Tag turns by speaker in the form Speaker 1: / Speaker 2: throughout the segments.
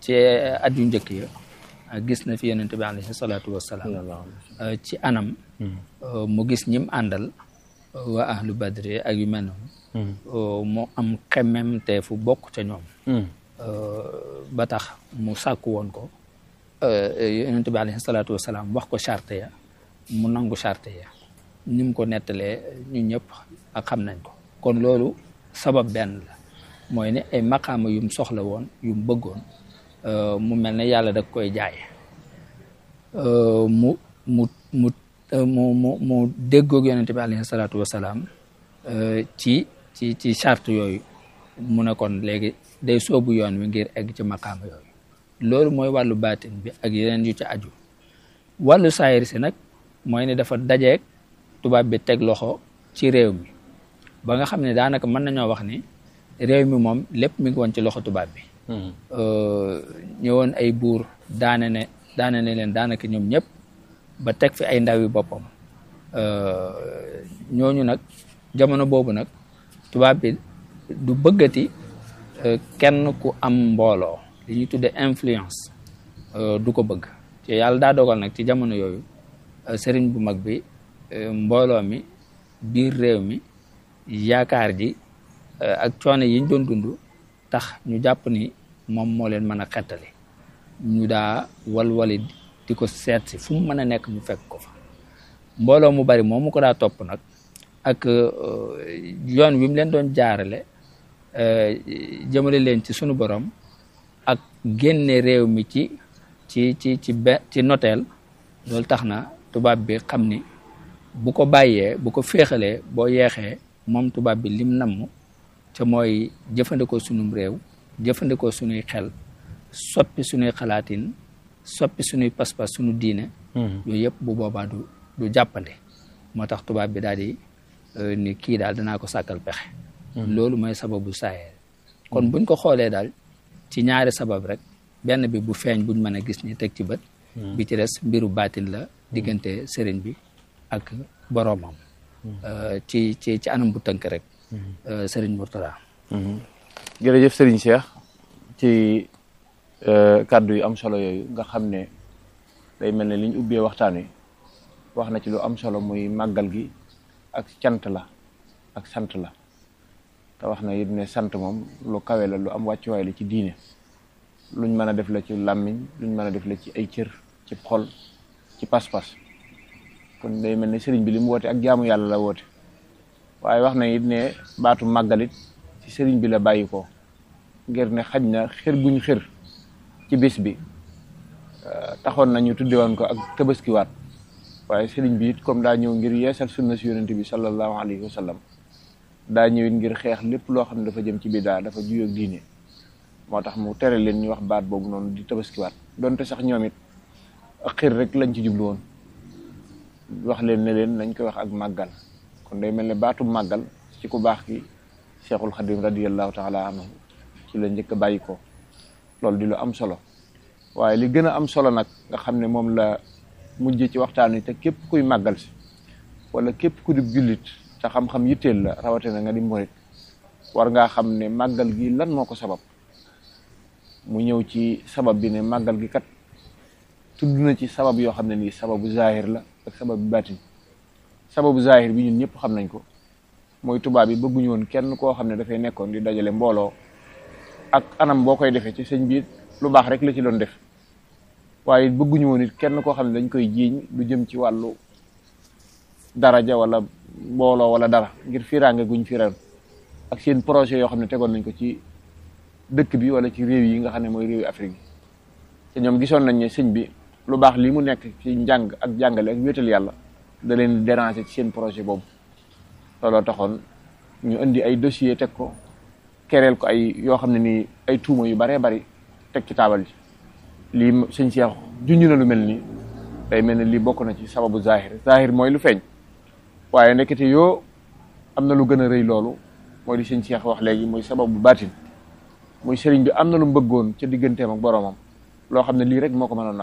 Speaker 1: ci at yu njëkk ya gis na fi yonent bi alayhi salaatu wassalaam ci anam mu gis ñim àndal waa ahlu badri ak yu mel noonu mu am xemmem te fu bokk ca ñoom ba tax mu sàkku woon ko yonent bi alayhi salaatu wassalaam wax ko charte ya mu nangu charte ya ni mu ko nettalee ñun ñëpp ak xam nañ ko kon loolu sabab benn la mooy ne ay maqaama yum soxla woon yum bëggoon mu mel ne yàlla da koy jaay mu déggoog yonente bi alayhi salaatu wasalaam ci charte yooyu mu ne kon léegi day soobu yoon wi ngir egg ci maqaama yooyu loolu mooy wàllu baatin bi ak yeneen yu ci aju wàllu saayir si nag mooy ne dafa dajeeg tubaab bi teg loxo ci réew mi ba nga xam ne daanaka mën nañoo wax ni réew mi moom lépp mi ngi woon ci loxo tubaab bi ñëwoon ay buur daane ne leen daanaka ñoom ñëpp ba teg fi ay ndawi boppam ñooñu nag jamono boobu nag tubaab bi du bëggati kenn ku am mbooloo li ñuy tudde influence du ko bëgg ci yàlla daa dogal nag ci jamono yooyu sëriñ bu mag bi mbooloo mi biir réew mi yaakaar ji ak coono yi ñu doon dund tax ñu jàpp ni moom moo leen mën a xettali ñu daa walwali di ko seet si fu mu mën a nekk mu fekk ko fa mbooloo mu bari moom mu ko daa topp nag ak yoon wi mu leen doon jaarale jëmale leen ci sunu borom ak génne réew mi ci noteel loolu tax na tubaab bi xam ni bu ko bàyyee bu ko féexalee boo yeexee moom tubaab bi lim namm ca mooy jëfandikoo sunum réew jëfandikoo sunuy xel soppi sunuy xalaatin soppi sunuy pas-pas sunu diine yooyu yëpp bu boobaa du jàppande moo tax tubaab bi daal di ni kii daal danaa ko sàkkal pexe loolu mooy sababu saayir kon buñ ko xoolee daal ci ñaari sabab rek benn bi bu feeñ buñ mën a gis ni teg ci bët bi ci des mbiru baatin la diggante sëriñ bi ak boroomam ci anam bu tënk rek sëriñ Mourtada
Speaker 2: jërëjëf sëriñ Cheikh ci kàddu yu am solo yooyu nga xam ne day mel ne li ñu ubbee waxtaan wi wax na ci lu am solo muy màggal gi ak cant la ak sant la te wax na it ne sant moom lu kawe la lu am wàccuwaay la ci diine luñ mën a def la ci làmmiñ luñ mën a def la ci ay cër ci xol ci pas-pas kon day mel ne sëriñ bi li mu woote ak jaamu yàlla la woote waaye wax na it ne baatu màggalit ci sëriñ bi la bàyyi ko ngir ne xaj na xër guñ xër ci bis bi taxoon na ñu tudde woon ko ak tabaskiwaat waaye sëriñ bi it comme daa ñëw ngir yeesal sunna si yonente bi sallallahu alayhi wa sallam daa ñëwit ngir xeex lépp loo xam ne dafa jëm ci bidaa dafa juyoog diine moo tax mu tere leen ñu wax baat boobu noonu di tabaskiwaat donte sax ñoom it ak xër rek lañ ci jublu woon wax leen ne leen nañ koy wax ak màggal kon day mel ne baatu màggal ci ku baax ki Cheikhul Khadim radiyallahu taala anhu ci la njëkk a bàyyi ko loolu di lu am solo waaye li gën a am solo nag nga xam ne moom la mujj ci waxtaan wi te képp kuy màggal si wala képp ku di jullit te xam-xam yitteel la rawatina nga di murit war ngaa xam ne màggal gi lan moo ko sabab mu ñëw ci sabab bi ne màggal gi kat tudd na ci sabab yoo xam ne nii sababu zahir la ak sababu baatin sababu zahir bi ñun ñëpp xam nañ ko mooy tubaab yi bëgguñu woon kenn koo xam ne dafay nekkoon di dajale mbooloo ak anam boo koy defee ci sëñ bi lu baax rek la ci doon def waaye bëgguñu woon it kenn koo xam ne dañ koy jiiñ lu jëm ci wàllu daraja wala mbooloo wala dara ngir fiiraange guñ fiiran ak seen projet yoo xam ne tegoon nañ ko ci dëkk bi wala ci réew yi nga xam ne mooy réewi Afrique yi te ñoom gisoon nañ ne sëñ bi lu baax lii mu nekk ci njàng ak jàngale ak wéetal yàlla da leen déranger ci seen projet boobu looloo taxoon ñu indi ay dossier teg ko kereel ko ay yoo xam ne nii ay tuuma yu baree bari teg ci taabal ji lii sëñ Cheikh junj na lu mel nii day mel ne lii bokk na ci sababu zahir mooy lu feeñ waaye nekkati yoo am na lu gën a rëy loolu mooy li sëñ Cheikh wax léegi mooy sababu baatin muy sëriñ bi am na lu mbëggoon ca digganteem ak boroomam loo xam ne lii rek moo ko mënoon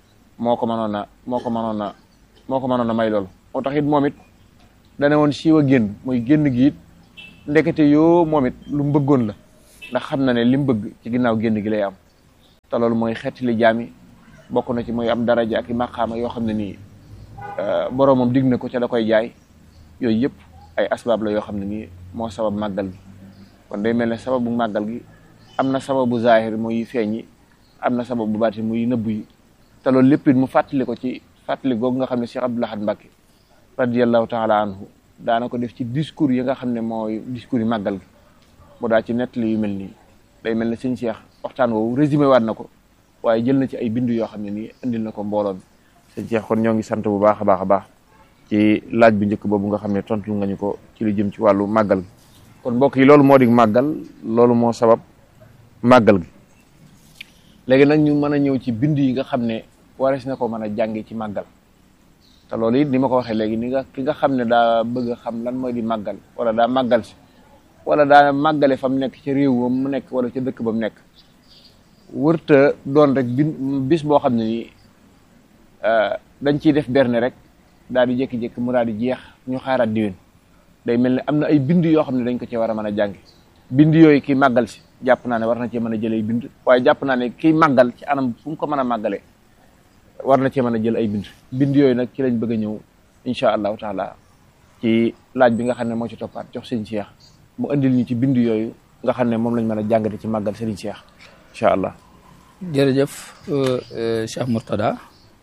Speaker 2: a may loolu moo tax it moom it dane woon siiw a génn mooy génn gi it ndekete yoo moom it lu mbëggoon la ndax xam na ne li mu bëgg ci ginnaaw génn gi lay am te loolu mooy xeetili jaami bokk na ci mooy am daraja ak i maqaama yoo xam ne nii boroomam dig na ko ca da koy jaay yooyu yëpp ay asbaab la yoo xam ne nii moo sabab màggal gi kon day mel ne sababu màggal gi am na sababu zahir muy feeñi am na sababu baati muy nëbbu yi te loolu lépp it mu fàttali ko ci fàttali googu nga xam ne Cheikh Abdoul Ahad Mbacké radiyallahu taala anhu daana ko def ci discours yi nga xam ne mooy discours yi màggal gi mu daa ci nettali yu mel nii day mel ne sëñ Cheikh waxtaan woowu résumé waat na ko waaye jël na ci ay bindu yoo xam ne nii indil na ko mbooloo mi sëñ Cheikh kon ñoo ngi sant bu baax a baax a baax ci laaj bu njëkk boobu nga xam ne tontu nga ñu ko ci lu jëm ci wàllu màggal gi kon mbokk yi loolu moo di màggal loolu moo sabab màggal gi léegi nag ñu mën a ñëw ci bind yi nga xam ne warees na ko mën a jànge ci màggal te loolu it ni ma ko waxee léegi ni nga ki nga xam ne daa bëgg a xam lan mooy di màggal wala daa màggal si wala daa màggale fa mu nekk ca réew mu nekk wala ca dëkk ba mu nekk wërta doon rek bis boo xam ne nii dañ ciy def berne rek daal di jékki-jékki mu daal di jeex ñu xaaraat diwén day mel ne am na ay bind yoo xam ne dañ ko cee war a mën a jànge bind yooyu kii màggal si jàpp naa ne war na cee mën a jël ay bind waaye jàpp naa ne kii màggal ci anam fu mu ko mën a màggalee war na cee mën a jël ay bind yooyu nag ci lañ bëgg a ñëw incha allahu taala ci laaj bi nga xam ne moo ci toppaat jox sëñ Cheikh mu andil ñu ci bind yooyu nga xam ne moom lañ mën a jàngate ci màggal sëriñ Cheikh incha allah.
Speaker 1: jërëjëf Cheikh Mourtada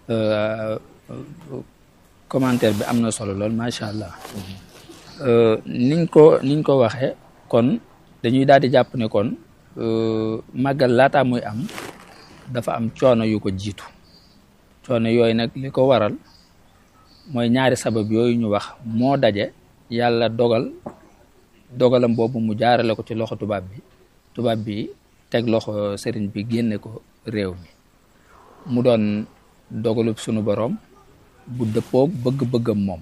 Speaker 1: commentaire bi am na solo lool macha allah niñ ko waxee kon dañuy daal di jàpp ne kon màggal laataa muy am dafa am coono yu ko jiitu coono yooyu nag li ko waral mooy ñaari sabab yooyu ñu wax moo daje yàlla dogalam boobu mu jaarale ko ci loxo tubaab bi teg loxo sëriñ bi génne ko réew mi mu doon dogalub sunu boroom bu dëppoog bëgg-bëggam moom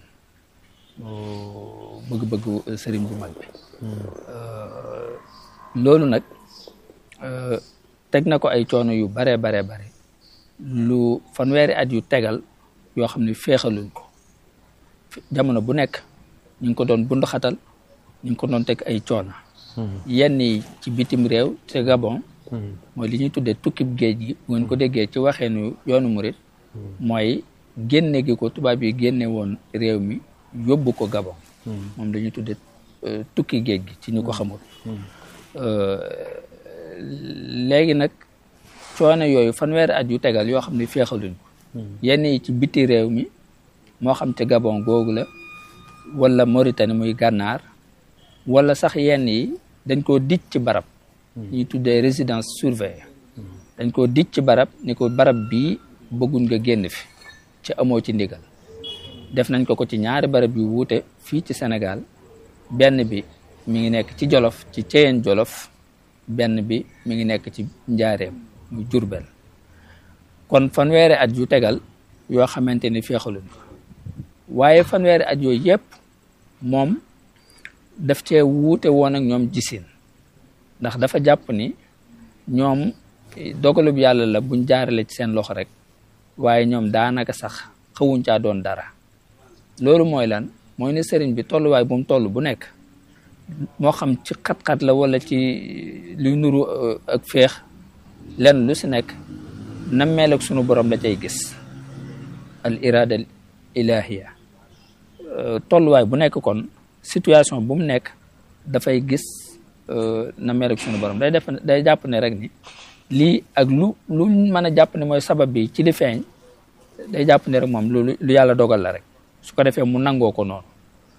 Speaker 1: bëgg-bëggu sëriñ bu mag bi loolu nag teg na ko ay coono yu bare lu fanweeri at yu tegal yoo xam ne féexaluñ ko jamono bu nekk ñu ngi ko doon bunduxatal ñu ngi ko doon teg ay coono yenn yi ci bitim réew te Gabon mooy li ñuy tuddee tukkib géej gi bu ngeen ko déggee ci waxeenu yoonu murit mooy génne gi ko tubaab yi génne woon réew mi yóbbu ko Gabon moom la ñuy tuddee tukki géej gi ci ñu ko xamul léegi nag coono yooyu fanweeri at yu tegal yoo xam ne féexaluñ ko yenn yi ci biti réew mi moo xam te Gabon googu la wala Mauritanie muy gànnaar wala sax yenn yi dañ koo dij ci barab ñuy tuddee résidence surveillée dañ koo dij ci barab ni ko barab bii bëgguñ nga génn fi ci amoo ci ndigal def nañ ko ci ñaari barab yu wuute fii ci Sénégal benn bi mi ngi nekk ci Jolof ci Ceyeen Jolof benn bi mi ngi nekk ci Njaareem mu Jurbel kon fanweeri at yu tegal yoo xamante ni féexaluñ ko waaye fanweeri at yooyu yëpp moom daf cee wuute woon ak ñoom gisin ndax dafa jàpp ni ñoom dogalub yàlla la buñ jaarale ci seen loxo rek waaye ñoom daanaka sax xawuñ caa doon dara loolu mooy lan mooy ne sëriñ bi tolluwaay bu mu toll bu nekk moo xam ci xat-xat la wala ci luy nuru ak féex lenn lu si nekk nammeel ak sunu borom la cay gis al irada ilahiya tolluwaay bu nekk kon situation bu mu nekk dafay gis nammeel ak sunu borom day jàpp ne rek ni lii ak lu mën a jàpp ne mooy sabab bi ci li feeñ day jàpp ne rek moom lu yàlla dogal la rek su ko defee mu nangoo ko noonu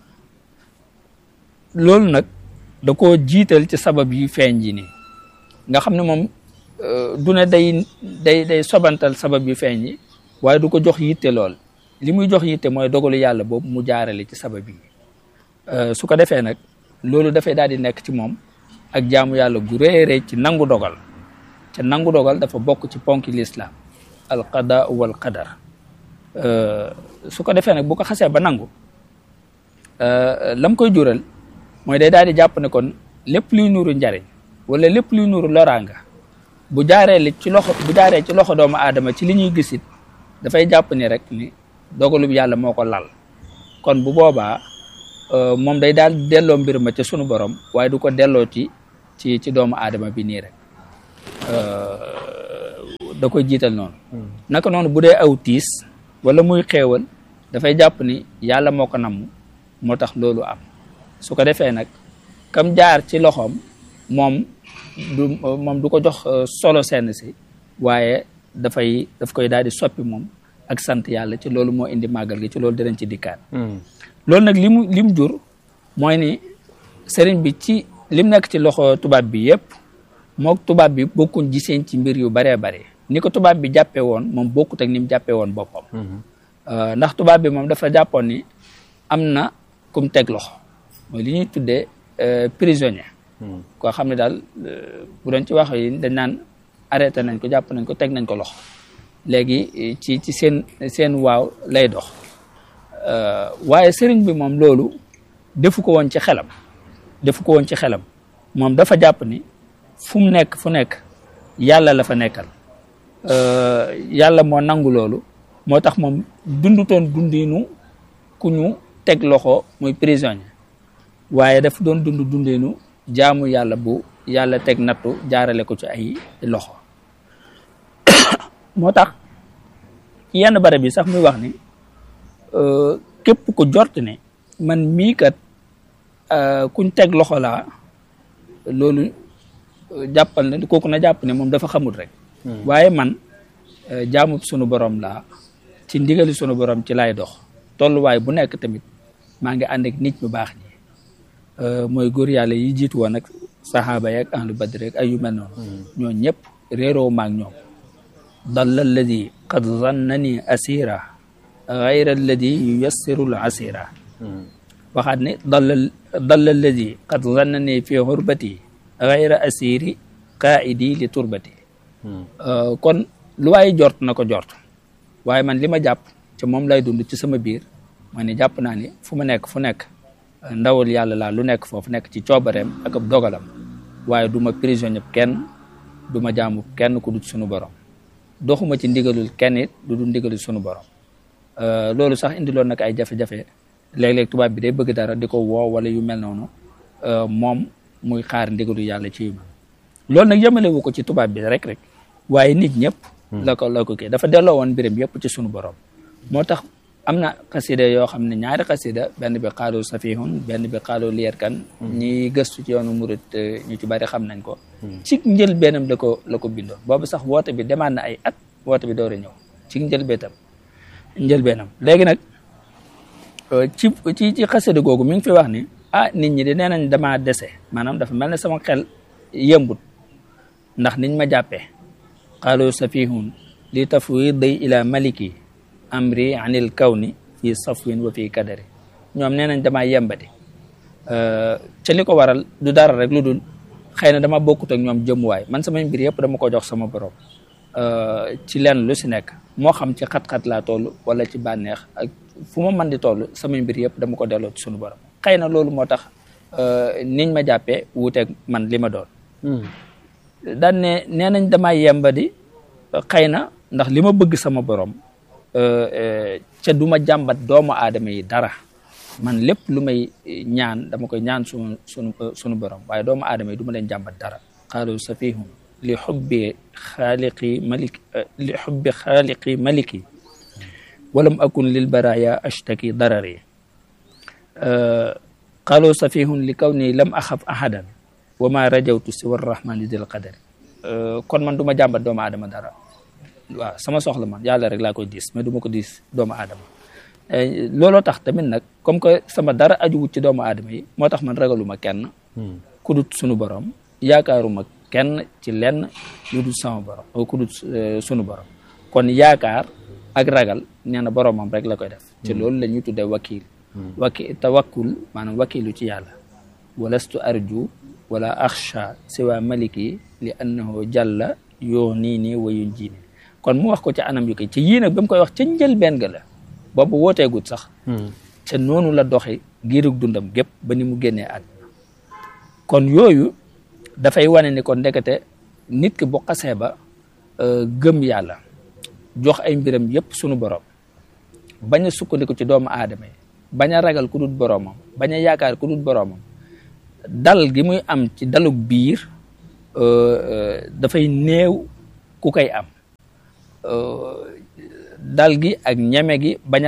Speaker 1: loolu nag da koo jiital ci sabab yi feeñ ji nii nga xam ne moom du ne day sobantal sabab yi feeñ yi waaye du ko jox yitte lool li muy jox yitte mooy dogalu yàlla boobu mu jaarale ci sabab yi su ko defee nag loolu dafay daal di nekk ci moom ak jaamu yàlla gu rëy ci nangu dogal te nangu dogal dafa bokk ci ponki lislaam al qadaa wal qadar su ko defee nag bu ko xasee ba nangu lam koy jural mooy day daal di jàpp ne kon lépp luy nuuru njariñ wala lépp luy nuuru loraanga bu jaaree ci loxo doomu aadama ci li ñuy gisit dafay jàpp ni rek ni dogalub yàlla moo ko lal kon bu boobaa moom day daal delloo mbir ma ca sunu borom waaye du ko delloo ci doomu aadama bi nii rek da koy jiital noonu naka noonu bu dee aw tiis wala muy xéewal dafay jàpp ni yàlla moo ko namm moo tax loolu am su ko defee nag kam jaar ci loxoom moom du ko jox solo senn si waaye daf koy daal di soppi moom ak sant yàlla ci loolu moo indi màggal gi ci loolu dinañ ci dikkaat loolu nag li mu jur mooy ni sëriñ bi ci lim nekk ci loxo tubaab bi yëpp mook tubaab bi bokkuñ giseen ci mbir yu baree bare ni ko tubaab bi jàppee woon moom bokkut ak ni mu jàppee woon boppam ndax tubaab bi moom dafa jàppoon ni am na kum teg loxo mooy li ñuy tuddee prisonnier koo xam ne daal bu doon ci wax yi dañ naan arrêté nañ ko jàpp nañ ko teg nañ ko loxo léegi ci seen waaw lay dox waaye sëriñ bi moom loolu defu ko woon ci xelam moom dafa jàpp ni fu mu nekk fu nekk yàlla la fa nekkal yàlla moo nangu loolu moo tax moom dundutoon dundinu ku ñu teg loxo muy prisonnier waaye daf doon dundinu jaamu yàlla bu yàlla teg nattu jaarale ko ci ay loxo moo tax ci yenn barab yi sax muy wax ni képp ku jort ne man mii kat kuñ teg loxo laa loolu jàppal ne kooku na jàpp ne moom dafa xamul rek waaye man jaamub sunu borom laa ci ndigali sunu borom ci laay dox tolluwaay bu nekk tamit maa ngi ànd ak nit ñu baax ñi mooy góor yàlla yi jiitu woon ak saxaaba yi ak ahlu badri rek ay yu mel noonu ñoo ñëpp réeroo maag ñoom dalla alladi qad zannani asira gayra alladi yuyassiru l asira waxaat ne dalla alladi qad zannani fi xurbati gayra asiri qaidi li turbati kon lu waaye jort na ko jort waaye man li ma jàpp ci moom lay dund ci sama biir mooy ne jàpp naa ni fu ma nekk fu nekk ndawal yàlla laa lu nekk foofu nekk ci coobareem ak ab dogalam waaye du ma prisonnier kenn du ma jaamu kenn ku dul sunu borom doxuma ci ndigalul kenn it du dul ndigalul sunu borom loolu sax indiloon nag ay jafe-jafe léeg-léeg tubaab bi day bëgg dara di ko woo wala yu mel noonu moom muy xaar ndigalu yàlla ci yu mel loolu nag yëmale wu ko ci tubaab bi rek waaye nit ñëpp la ko kii dafa delloo woon mbiram yëpp ci sunu borom moo tax am na xasida yoo xam ne ñaari xasida benn bi xaalu safihun benn bi xaalu liyerkan ñi gëstu ci yoonu murit ñu ci bari xam nañ ko ci njël beenam la ko bindoon boobu sax woote bi demaat na ay at woote bi door a ñëw ci njël beenam léegi nag ci xasida googu mi ngi fi wax ni nit ñi di nee nañ damaa dese maanaam dafa mel ne sama xel yëmbut ndax niñ ma jàppee xaalu safihun li tafwidi ila maliki amri anil kawni fi safwin wa fi kadari ñoom nee nañ damaa yembati ca li ko waral du dara rek lu dul xëy na dama bokkut ak ñoom jëmuwaay man samay mbir yëpp dama ko jox sama borom ci lenn lu si nekk moo xam ci xat-xat laa toll wala ci bànneex ak fu ma mën di toll samay mbir yëpp dama ko delloo ci sunu borom xëy na loolu moo tax niñ ma jàppee wuuteeg man li ma doon daan ne nee nañ damaa yembadi xëy na ndax li ma bëgg sama borom ca du ma jàmbat doomu aadama yi dara man lépp lu may ñaan dama koy ñaan sunu borom waaye doomu aadama yi du ma leen jàmbat dara qaalu safihum li xubbi xaaliqi maliki walam akun lil baraya ashtaki darari qaalu safihum li kawni lam axaf ahadan wa ma rajawtu siwa rahmani dil qadari kon man du ma jàmbat doomu aadama dara waaw sama soxla man yàlla rek laa koy diis mais du ma ko diis doomu aadama looloo tax tamit nag comme que sama dara ajuwut ci doomu aadama yi moo tax man ragaluma kenn ku dut sunu borom yaakaaruma kenn ci lenn lu dut sama borom ku dut sunu borom kon yaakaar ak ragal nee na boromam rek la koy def ci loolu la ñuy tuddee tawakkul maanaam wakilu ci yàlla walastu arju wala axsha siwa maliki li annahu jalla yughni wa yunjini kon mu wax ko ci anam yu koy ci yii nag ba mu koy wax ca njëlbeen ga la boobu wooteegut sax ca noonu la doxe giirug dundam gépp ba ni mu génnee àdduna kon yooyu dafay wane ni kon ndekete nit ki bu xasee ba gëm yàlla jox ay mbiram yépp sunu borom bañ a sukkandiku ci doomu aadama yi bañ a ragal ku dul boromam bañ a yaakaar ku dul boromam dal gi muy am ci dalug biir dafay néew ku koy am dal gi ak ñeme gi bañ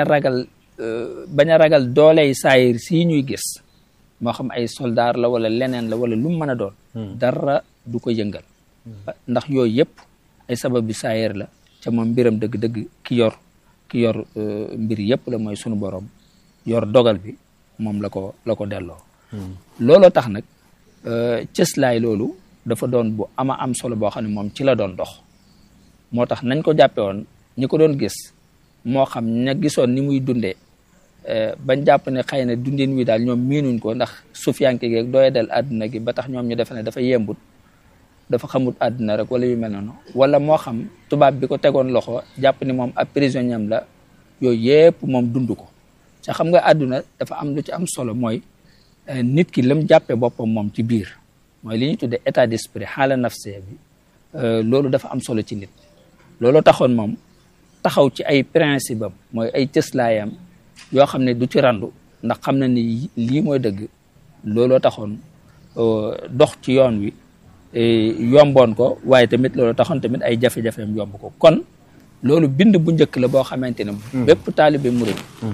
Speaker 1: a ragal dooley saayir sii ñuy gis moo xam ay soldaar la wala leneen la wala lu mu mën a doon dara du ko yëngal ndax yooyu yëpp ay sabab bi saayir la ca moom mbiram dëgg-dëgg ki yor mbir yëpp la mooy sunu borom yor dogal bi moom la ko delloo looloo tax nag cëslaay loolu dafa doon bu ama am solo boo xam ne moom ci la doon dox moo tax nañ ko jàppe woon ñi ko doon gis moo xam ña gisoon ni muy dundee bañ jàpp ne xëy na dundin wi daal ñoom miinuñ ko ndax sufiyanke gi ak dooye del àdduna gi ba tax ñoom ñu defe ne dafa yembut dafa xamut àdduna rek wala yu mel noonu wala moo xam tubaab bi ko tegoon loxo jàpp ni moom ab prisonnier am la yooyu yëpp moom dund ko ca xam nga àdduna dafa am lu ci am solo mooy nit ki lam jàppe boppam moom ci biir mooy li ñuy tuddee état d'esprit xaala nafse bi loolu dafa am solo ci nit loolu taxoon moom taxaw ci ay principe am mooy ay cëslaayam yoo xam ne du ci randu ndax xam na ni lii mooy dëgg looloo taxoon dox ci yoon wi yomboon ko waaye tamit loolu taxoon tamit ay jafe-jafeem yomb ko kon loolu bind bu njëkk la boo xamante ne bépp taalibe murid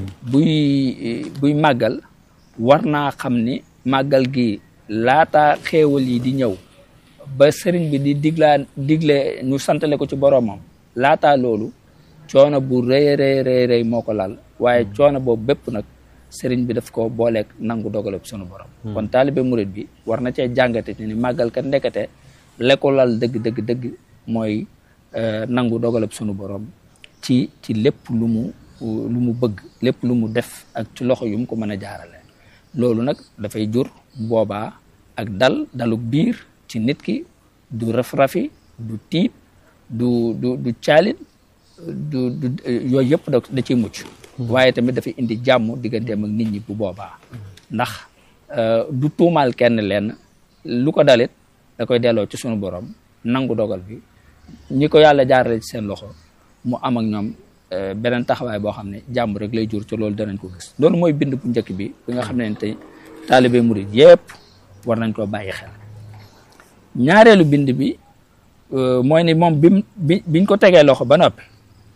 Speaker 1: buy màggal war naa xam ni màggal gi laata xéewal yi di ñëw ba sëriñ bi di digle ñu santale ko ci boroomam laataa loolu coono bu rëy moo ko lal waaye coono boobu bépp nag sëriñ bi daf ko booleeg nangu dogalab sunu borom kon taalibe murid bi war na cee jàngate ni màggal kat ndekete la ko lal dëgg mooy nangu dogalab sunu borom ci lépp lu mu bëgg lépp lu mu def ak ci loxo yu mu ko mën a jaarale loolu nag dafay jur boobaa ak daluk biir ci nit ki du raf-rafi du tiit du caalit du yooyu yëpp da ciy mucc waaye tamit dafay indi jàmm digganteem ak nit ñi bu boobaa ndax du tuumaal kenn lenn lu ko dalit da koy delloo ci sunu borom nangu dogal bi ñi ko yàlla jaarale ci seen loxo mu am ak ñoom beneen taxawaay boo xam ne jàmm rek lay jur ci loolu danañ ko gis loolu mooy bind bu njëkk bi nga xam ne tey taalibe murid yëpp war nañ koo bàyyi xel ñaareelu bind bi mooy ni moom biñ ko tegee loxo ba noppi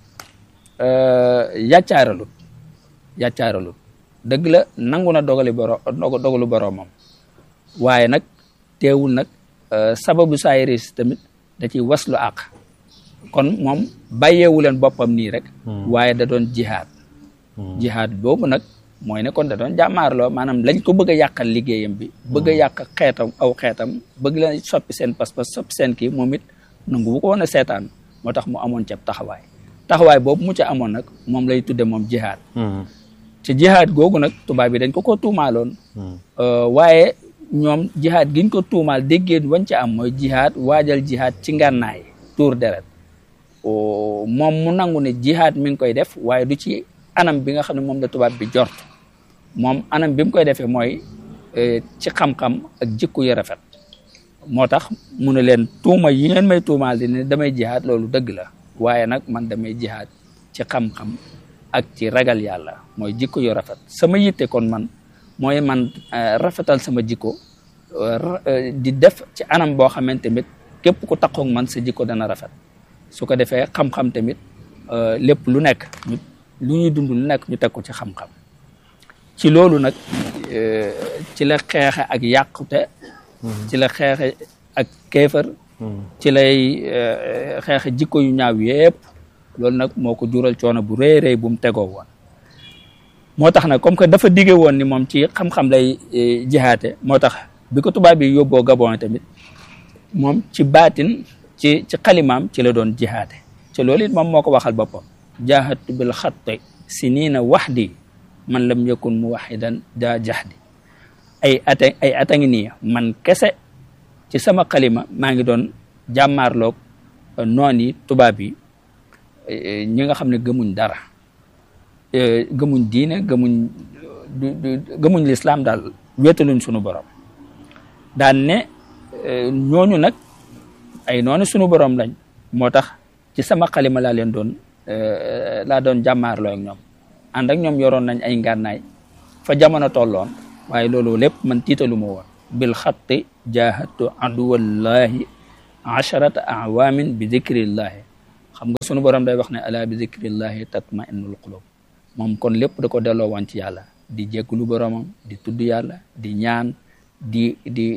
Speaker 1: yàccaaralut dëgg la nangu na dogalu boroomam waaye nag teewul nag sababu saayiris tamit da ciy waslu àq kon moom bàyyeewu leen boppam nii rek waaye da doon jihaad boobu nag mooy ne kon da doon jàmmaarloo maanaam lañ ko bëgg a yàqal liggéeyam bi bëgg a yàq xeetam bëgg la soppi seen pas-pas soppi seen kii moom it nangu bu ko woon a seetaan moo tax mu amoon ceeb taxawaay boobu mu ca amoon nag moom lay tudde moom jihaad ci jihaad googu nag tubaab bi dañ ko tuumaaloon waaye ñoom jihaad giñ ko tuumaal déggeen wañ ca am mooy jihaad waajal jihaad ci ngànnaay tuur deret moom mu nangu ne jihaad mi ngi koy def waaye du ci anam bi nga xam ne moom la tubaab bi jort moom anam bi mu koy defee mooy ci xam-xam ak jikko yu rafet moo tax mu ne leen tuuma yi ngeen may tuumaal di ne damay jihaad loolu dëgg la waaye nag man damay jihaad ci xam-xam ak ci ragal yàlla mooy jikko yu rafet sama yitte kon man mooy man rafetal sama jikko di def ci anam boo xamante tamit képp ku taxoog man sa jikko dana rafet su ko defee xam-xam tamit lépp lu nekk lu ñuy dund lu nekk ñu teg ko ci xam-xam ci loolu nag ci la xeexe ak yàqute ci la xeexe ak kéefër ci lay xeexe jikko yu ñaaw yépp loolu nag moo ko jural coono bu rëy bu mu tegoo woon moo tax nag comme que dafa dige woon ni moom ci xam-xam lay jihaate moo tax bi ko tubaab bi yóbboo Gabon tamit moom ci baatin ci xalimaam ci la doon jihaate ci loolu it moom moo ko waxal boppam jahadtu bil xatti sinina waxdi man lam yakun muwaxidan daa jahdi ay ata ngi nii man kese ci sama xalima maa ngi doon jàmmaarloog noon yi tubaab yi ñi nga xam ne gëmuñ dara gëmuñ diine gëmuñ lislaam daal wéetaluñ sunu borom daan ne ñooñu nag ay noonu sunu borom lañ moo tax ci sama xalima laa leen doon jàmmaarloo ak ñoom ànd ak ñoom yoroon nañ ay ngànnaay fa jamono tolloon waaye loolu lépp man tiitalu ma woon bil xatti jahadtu aduwallahi asharata awamin bi dikrillahi xam nga sunu borom day wax ne ala bi zikrillahi tatma'innul qulub moom kon lépp da ko delloo woon ci yàlla di jégglu boromam di tudd yàlla di ñaan di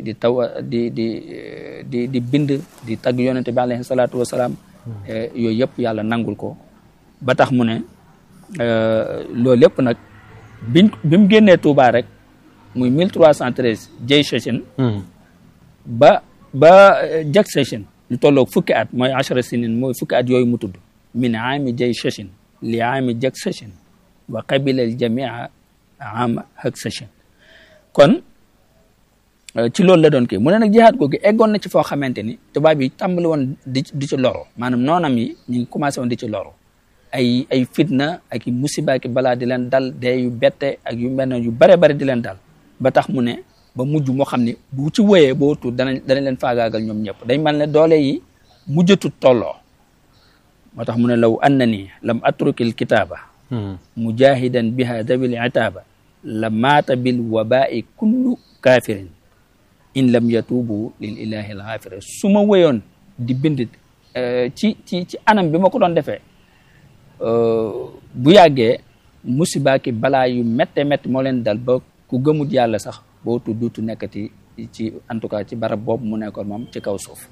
Speaker 1: bind di tagg yonente bi alayhi salaatu wasalaam yooyu yëpp yàlla nangul ko ba tax mu ne loolu lépp nag bi mu génnee Touba rek muy 1313 jay session ba jag session lu tolloog fukki at mooy 10 sinin mooy fukki at yooyu mu tudd min aami jay session li aami jag session wa qabila al jamia am hak session kon ci loolu la doon kii mu ne nag jihaad googu eggoon na ci foo xamante ni tubaab yi tàmbali woon di ci loru maanaam noonam yi ñu ngi commencé woon di ci loru ay fitna ak i musiba ki balaa di leen dal dee yu bette ak yu mel ne yu bare bare di leen dal ba tax mu ne ba mujj moo xam ne bu ci wéyee boo tuut danañ leen faagaagal ñoom ñëpp day mel ne doole yi mujjatut tolloo moo tax mu ne law annani lam atrukil kitaaba mujahidan biha dabil itaaba la maata bil wabai kullu kafirin in lam yatubu lil ilahi al ghafir su ma wéyoon di bind ci anam bi ma ko doon defee bu yàggee musiba ki balaa yu métte métti moo leen dal ba ku gëmut yàlla sax boo tudd duutu nekkati ci en tout cas ci barab boobu mu nekkoon moom ci kaw suuf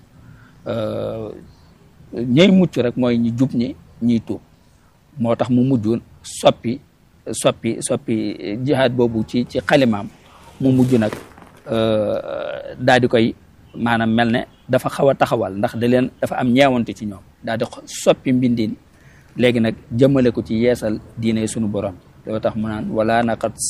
Speaker 1: ñey mucc rek mooy ñi jub ñiy tuub moo tax mu mujj soppi jihaad boobu ci xalimaam mu mujj nag daal di koy maanaam mel ne dafa xaw a taxawal ndax dafa am ñeewante ci ñoom daal di soppi mbindin léegi nag jëmale ko ci yeesal diine sunu borom doo tax mu naan wala na qad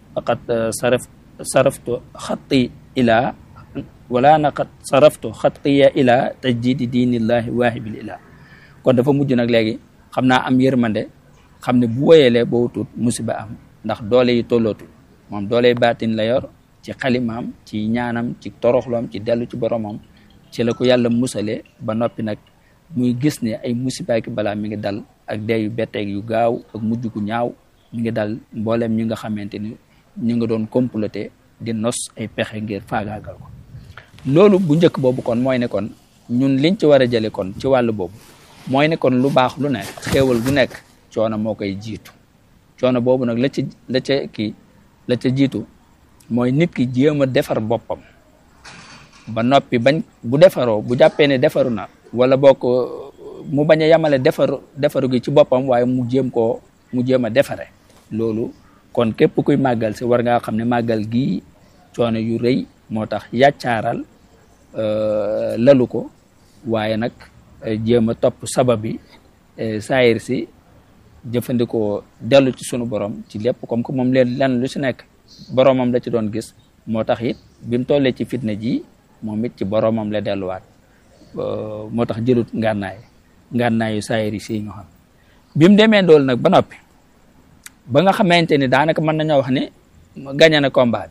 Speaker 1: saraftu xatti ila wala na qad saraftu xattiya ila tajdidi diinillahi waahibil ilah kon dafa mujj nag léegi xam naa am yërmande xam ne bu woyeelee boo tut musiba am ndax doole yi tollootul moom doole baatin la yor ci xalimaam ci ñaanam ci toroxloom ci dellu ci boromam ci la ko yàlla musale ba noppi nag muy gis ne ay musiba ki balaa mi ngi dal ak dee yu betteeg yu gaaw ak mujj gu ñaaw mi ngi dal mboolem ñi nga xamante ni ñu nga doon comploter di nos ay pexe ngir faagaagal ko loolu bu njëkk boobu kon mooy ne kon ñun liñ ci war a jële kon ci wàllu boobu mooy ne kon lu baax lu nekk xéewal gu nekk coono moo koy jiitu coono boobu nag la ca jiitu mooy nit ki jéem a defar boppam ba noppi bañ bu defaroo bu jàppee ne defaru na wala bokk mu bañ a yamale defaru gi ci boppam waaye mu jéem a defare loolu kon képp kuy màggal si war ngaa xam ne màggal gii coono yu rëy moo tax yàccaaral lalu ko waaye nag jéem a topp sabab bi saayir si jëfandikoo dellu ci sunu borom ci lépp comme que moom leen lu si nekk boromam la ci doon gis moo tax it bi mu tollee ci fitna ji moom it ci boromam la delluwaat moo tax jëlut ngànnaayu saayir si ñu xam bi mu demee dool nag ba noppi ba nga xamante ni daanaka mën nañoo wax ne gañe na combat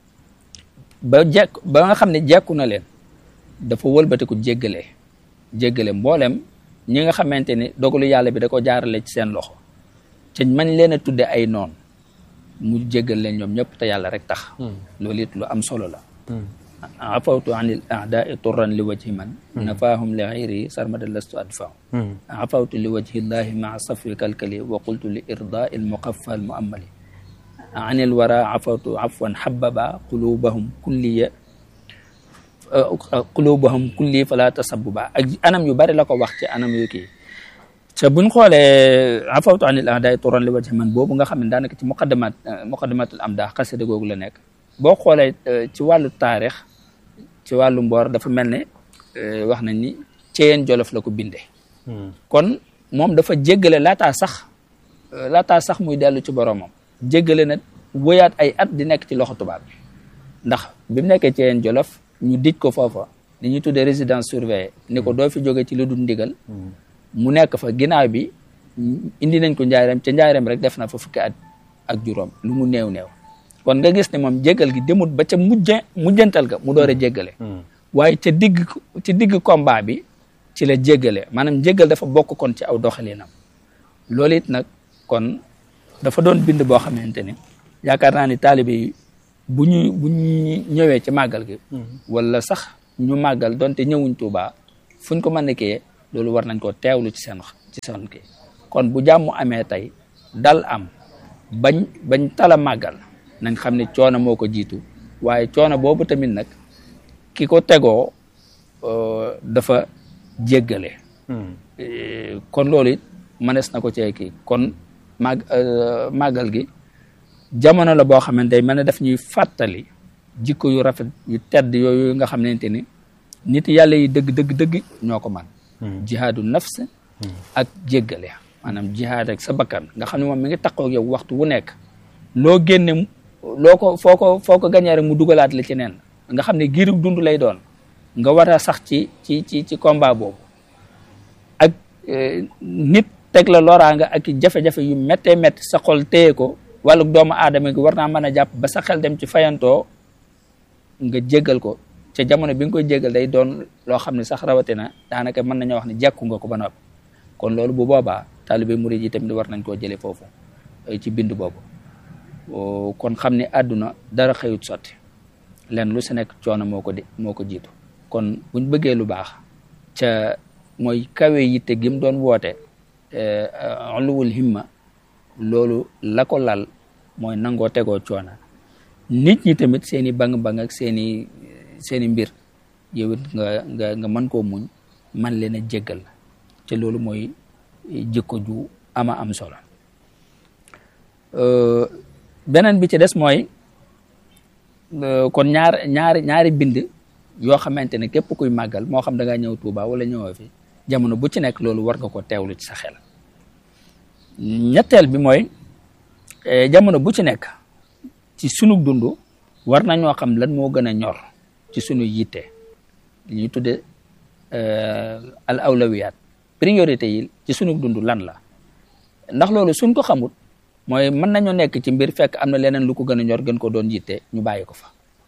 Speaker 1: bi ba nga xam ne jekku na leen dafa wëlbatiku jéggale mboolem ñi nga xamante ni dogalu yàlla bi da ko jaarale ci seen loxo te mañ leen a tudde ay noon mu jéggal leen ñoom ñëpp te yàlla rek tax loolu it lu am solo la afawtu anil a'da'i turran li wajhi man nafaahum li ghayri sarmada lastu adfa'u afawtu li wajhi llahi ma'a safwi kalkali wa qultu li irda'i al muqaffa al mu'ammali anil wara afawtu afwan habbaba qulubahum kulli fala tasabbuba ak anam yu bari la ko wax ci anam yu kii te buñ xoolee afawtu anil a'da'i turran li wajhi man boobu nga xam ne daanaka ci muqaddimatul amdah xasida googu la nekk boo xoolee ci wàllu taarix ci wàllu mboor dafa mel ne wax nañ ni Ceyeen Jolof la ko bindee kon moom dafa jéggale laataa sax muy dellu ci boromam jéggale na wëyaat ay at di nekk ci loxo tubaab bi ndax bi mu nekkee Ceyeen Jolof ñu dij ko foofa li ñuy tuddee résidence surveillée ni ko doo fi jóge ci lu dul ndigal mu nekk fa ginnaaw bi indi nañ ko njaareem ca njaareem rek def na fa fukki at ak juróom lu mu néew kon nga gis ne moom jéggal gi demut ba ca mujjantal ga mu door a jéggale waaye ci digg combat bi ci la jéggale maanaam jéggal dafa bokk kon ci aw doxalinam loolu it nag kon dafa doon bind boo xamante ni yaakaar naa ni taalibe yi bu ñu ñëwee ci màggal gi wala sax ñu màggal donte ñëwuñ Tuubaa fuñ ko mën a kiyee loolu war nañ koo teewlu ci seen kii kon bu jàmm amee tey dal am bañ tala màggal nañ xam ne coono moo ko jiitu waaye coono boobu tamit nag ki ko tegoo dafa jéggale kon loolu it mënees na ko cee kii kon màggal gi jamono la boo xamante day mel ne daf ñuy fàttali jikko yu rafet yu tedd yooyu nga xamante ni nit yàlla yi dëgg ñoo ko man jihaadu nafs ak jéggale maanaam jihaad ak sa bakkan nga xam ne moom mi ngi takkoo ak yow waxtu wu nekk loo génne loo ko foo ko gañee rek mu dugalaat la ci neen nga xam ne giiru dund lay doon nga war a sax ci combat boobu ak nit teg la loraanga ak jafe-jafe yu méttee métti sa xol téye ko wàllu doomu aadama gi war naa mën a jàpp ba sa xel dem ci fayantoo nga jéggal ko ca jamono bi nga koy jéggal day doon loo xam ne sax rawatina daanaka mën nañoo wax ne jekku nga ko ba noppi kon loolu bu boobaa taalibe murid yi tamit war nañ koo jëlee foofu ci bind boobu kon xam ne àdduna dara xëyut sotti len lu si nekk coono moo ko jiitu kon buñ bëggee lu baax ca mooy kawe yitte gi mu doon woote uluwul himma loolu la ko lal mooy nangoo tegoo coono nit ñi tamit seeni bang-bang ak seeni mbir yow it nga mën koo muñ man leen a jéggal te loolu mooy jikko ju am solo beneen bi ci des mooy kon ñaari bind yoo xamante ne képp kuy màggal moo xam da ngaa ñëw Tuuba wala ñëwoo fi jamono bu ci nekk loolu war nga ko teewlu ci sa xel ñetteel bi mooy jamono bu ci nekk ci sunu dund war nañoo xam lan moo gën a ñor ci sunu yitte li ñu tudde al awlawiyaat priorité yi ci sunu dund lan la ndax loolu suñ ko xamut mooy mën nañoo nekk ci mbir fekk am na leneen lu ko gën a ñor gën ko doon yitte ñu bàyyi ko fa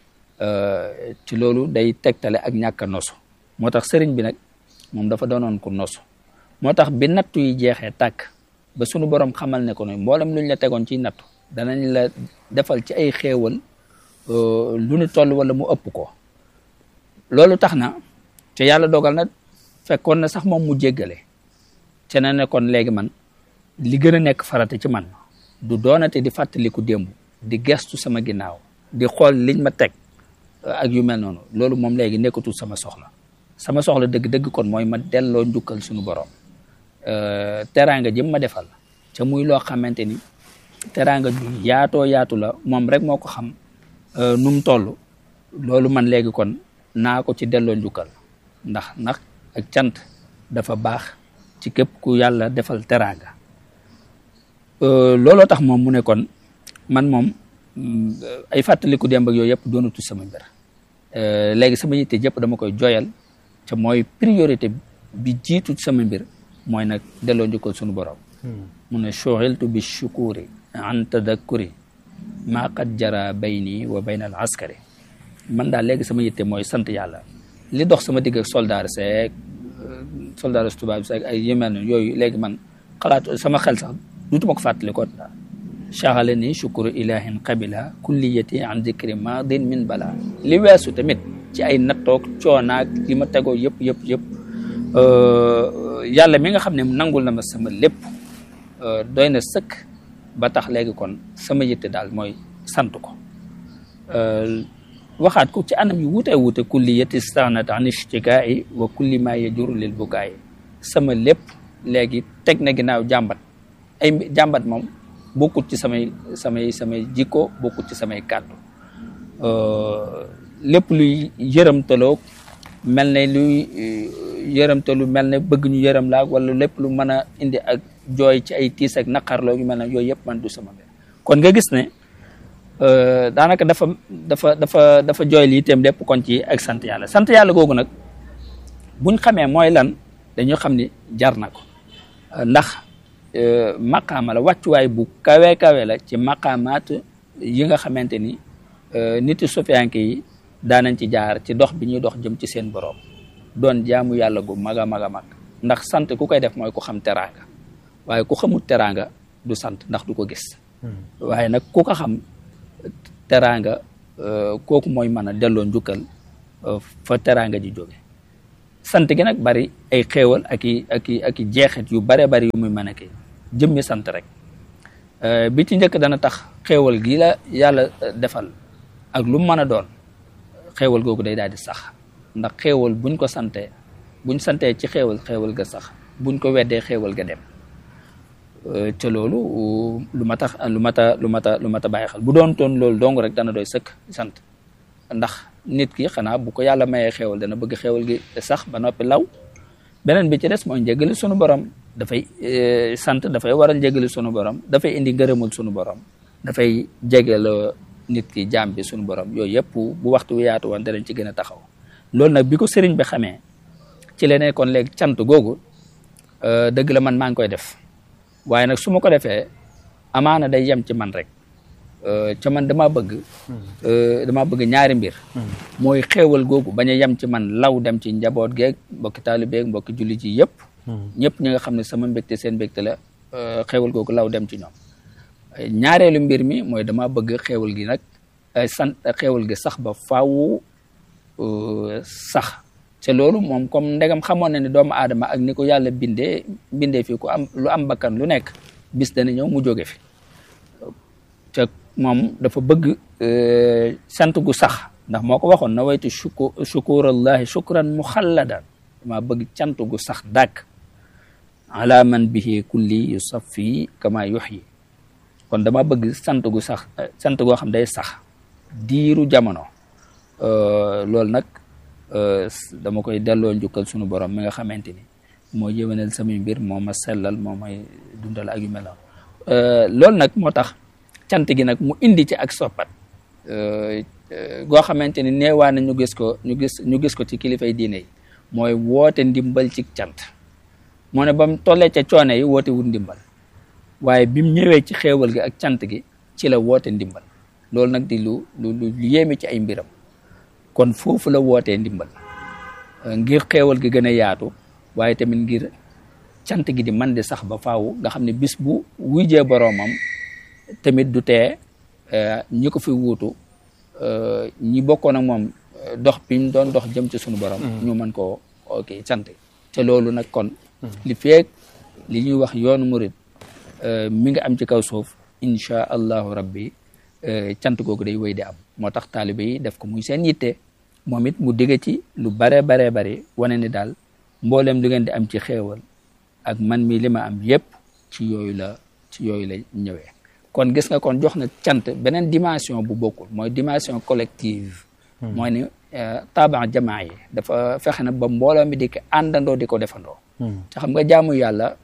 Speaker 1: ci loolu day tegtale ak ñàkk a nosu moo tax sëriñ bi nag moom dafa doonoon ko nosu moo tax bi nattu yi jeexee tàkk ba sunu borom xamal ne ko ne mboolem luñ la tegoon ci nattu danañ la defal ci ay xéewal lu ñu toll wala mu ëpp ko loolu tax na te yàlla dogal na fekkoon na sax moom mu jéggale te na ne kon léegi man li gën a nekk farata ci man du doonate di fàttaliku démb di gestu sama ginnaaw di xool liñ ma teg ak yu mel noonu loolu moom léegi nekkatul sama soxla dëgg-dëgg kon mooy ma delloo njukkal suñu borom teraanga jëm ma defal ca muy loo xamante ni teraanga ju yaatu la moom rek moo ko xam nu mu toll loolu man léegi kon naa ko ci delloo njukkal ndax ak cant dafa baax ci képp ku yàlla defal teraanga looloo tax moom mu ne kon man moom ay fàttaliku démb ak yooyu yëpp doonatu sama mbir léegi sama yitte jëpp dama koy jooyal te mooy priorité bi jiitu sama mbir mooy nag delloo njukkal sunu borom mu ne shughiltu bi shukuri an tadakkuri maa qad jara bayni wa bayna al askari man daal léegi sama yitte mooy sant yàlla li dox sama digg ak soldaar seeg soldaar tubaab seeg ay yemel ne yooyu léegi man xalaat sama xel sax dutuma ko fàttali ko chaxale ni shukuru ilahin qabila kulliyati an dikri madin min bala li weesu tamit ci ay nattoog coonaak li ma tegoo yëpp yàlla mi nga xam ne nangul na ma sama lépp doy na sëkk ba tax léegi kon sama yitte daal mooy sant ko waxaat ko ci anam yu wuute kulliyati stagnat an ishtikai wa kulli ma yajuru lil bukaay sama lépp léegi teg na ginnaaw jàmbat moom bokkut ci samay jikko bokkut ci samay kàddu lépp luy yërëmtaloo mel ne luy yërëmtalu mel ne bëgg ñu yërëm laa wala lépp lu mën a indi ak jooy ci ay tiis ak naqarloo yu mel ne yooyu yëpp man du sama mbir kon nga gis ne daanaka dafa jooy lii itam lépp kon ci ak sant yàlla googu nag buñ xamee mooy lan dañu xam ni jar na ko ndax maqaama la wàccuwaay bu kawe la ci maqaamaat yi nga xamante ni niti sufiyanke yi daanañ ci jaar ci dox bi ñuy dox jëm ci seen borom doon jaamu yàlla gu mag a mag ndax sant ku koy def mooy ku xam teraanga waaye ku xamul teraanga du sant ndax du ko gis waaye nag ku ko xam teraanga kooku mooy mën a delloo njukkal fa teraanga ji jóge sant gi nag bari ay xéewal ak i jeexit yu bare bari yu muy mën a kii jëmmi sant rek bi ci njëkk dana tax xéewal gi la yàlla defal ak lu mën a doon xéewal googu day daal di sax ndax xéewal buñ ko santee ci xéewal ga sax buñ ko weddee xéewal ga dem te loolu lu mat a bàyyi xel bu doon toon loolu dong rek dana doy sëkk sant ndax nit ki xanaa bu ko yàlla mayee xéewal dana bëgg xéewal gi sax ba noppi law beneen bi ci des mooy njëgali sunu borom dafay sant dafay waral njëgali sunu borom dafay indi ngërëmul sunu borom dafay jegel nit ki jaam bi sunu borom yooyu yëpp bu waxtu wi yaatu woon danañ ci gën a taxaw loolu nag bi ko sëriñ bi xamee ci la nekkoon léegi cant googu dëgg la man maa ngi koy def waaye nag su ma ko defee amaana day yem ci man rek ca man dama bëgg ñaari mbir mooy xéewal googu bañ a yem ci man law dem ci njaboot geeg mbokki taalibeeg mbokki julli ci yëpp ñëpp ñi nga xam ne sama mbégte seen mbégte la xéewal googu law dem ci ñoom ñaareelu mbir mi mooy dama bëgg xéewal gi nag xéewal gi sax ba faaw sax te loolu moom comme ndegam xamoon na ne doomu aadama ak ni ko yàlla bindee fii ku am lu am bakkan lu nekk bis dana ñëw mu jóge fi te moom dafa bëgg sant gu sax ndax moo ko waxoon na waytu shukurallahi shukran muxalladan dama bëgg cant gu sax dàkk ala man bihi kulli yusaffi kama yuhyi kon dama bëgg sant gu sax sant goo xam day sax diiru jamono loolu nag dama koy delloo njukkal sunu borom mi nga xamante ni moo yëwénal samay mbir moo ma sellal moo may dundal ak yu mel noonu loolu nag moo tax cant gi nag mu indi ci ak soppat goo xamante ni neewaa na ñu gis ko ci kilifay diine yi mooy woote ndimbal ci cant moo ne ba mu tollee ca coone yi woote wut ndimbal waaye bi mu ñëwee ci xéewal gi ak cant gi ci la woote ndimbal loolu nag di lu yéeme ci ay mbiram kon foofu la wootee ndimbal ngir xéewal gi gën a yaatu waaye tamit ngir cant gi di man di sax ba faaw nga xam ne bis bu wujjee boroomam tamit du tee ñi ko fi wuutu ñi bokkoon ak moom dox bi ñu doon dox jëm ci sunu borom ñu mën koo sant te loolu nag kon li feek li ñuy wax yoonu murid mi nga am ci kaw suuf insha allahu rabbi cant googu day wéy di am moo tax taalibe yi def ko muy seen yitte moom it mu digge ci lu bare wane ni daal mboolem li ngeen di am ci xéewal ak man mi li ma am yépp ci yooyu la ñëwee kon gis nga kon jox na cant beneen dimension bu bokkul mooy dimension collective mooy ni taban jamaa yi dafa fexe na ba mbooloo mi di ko àndandoo di ko defandoo te xam nga jaamu yàlla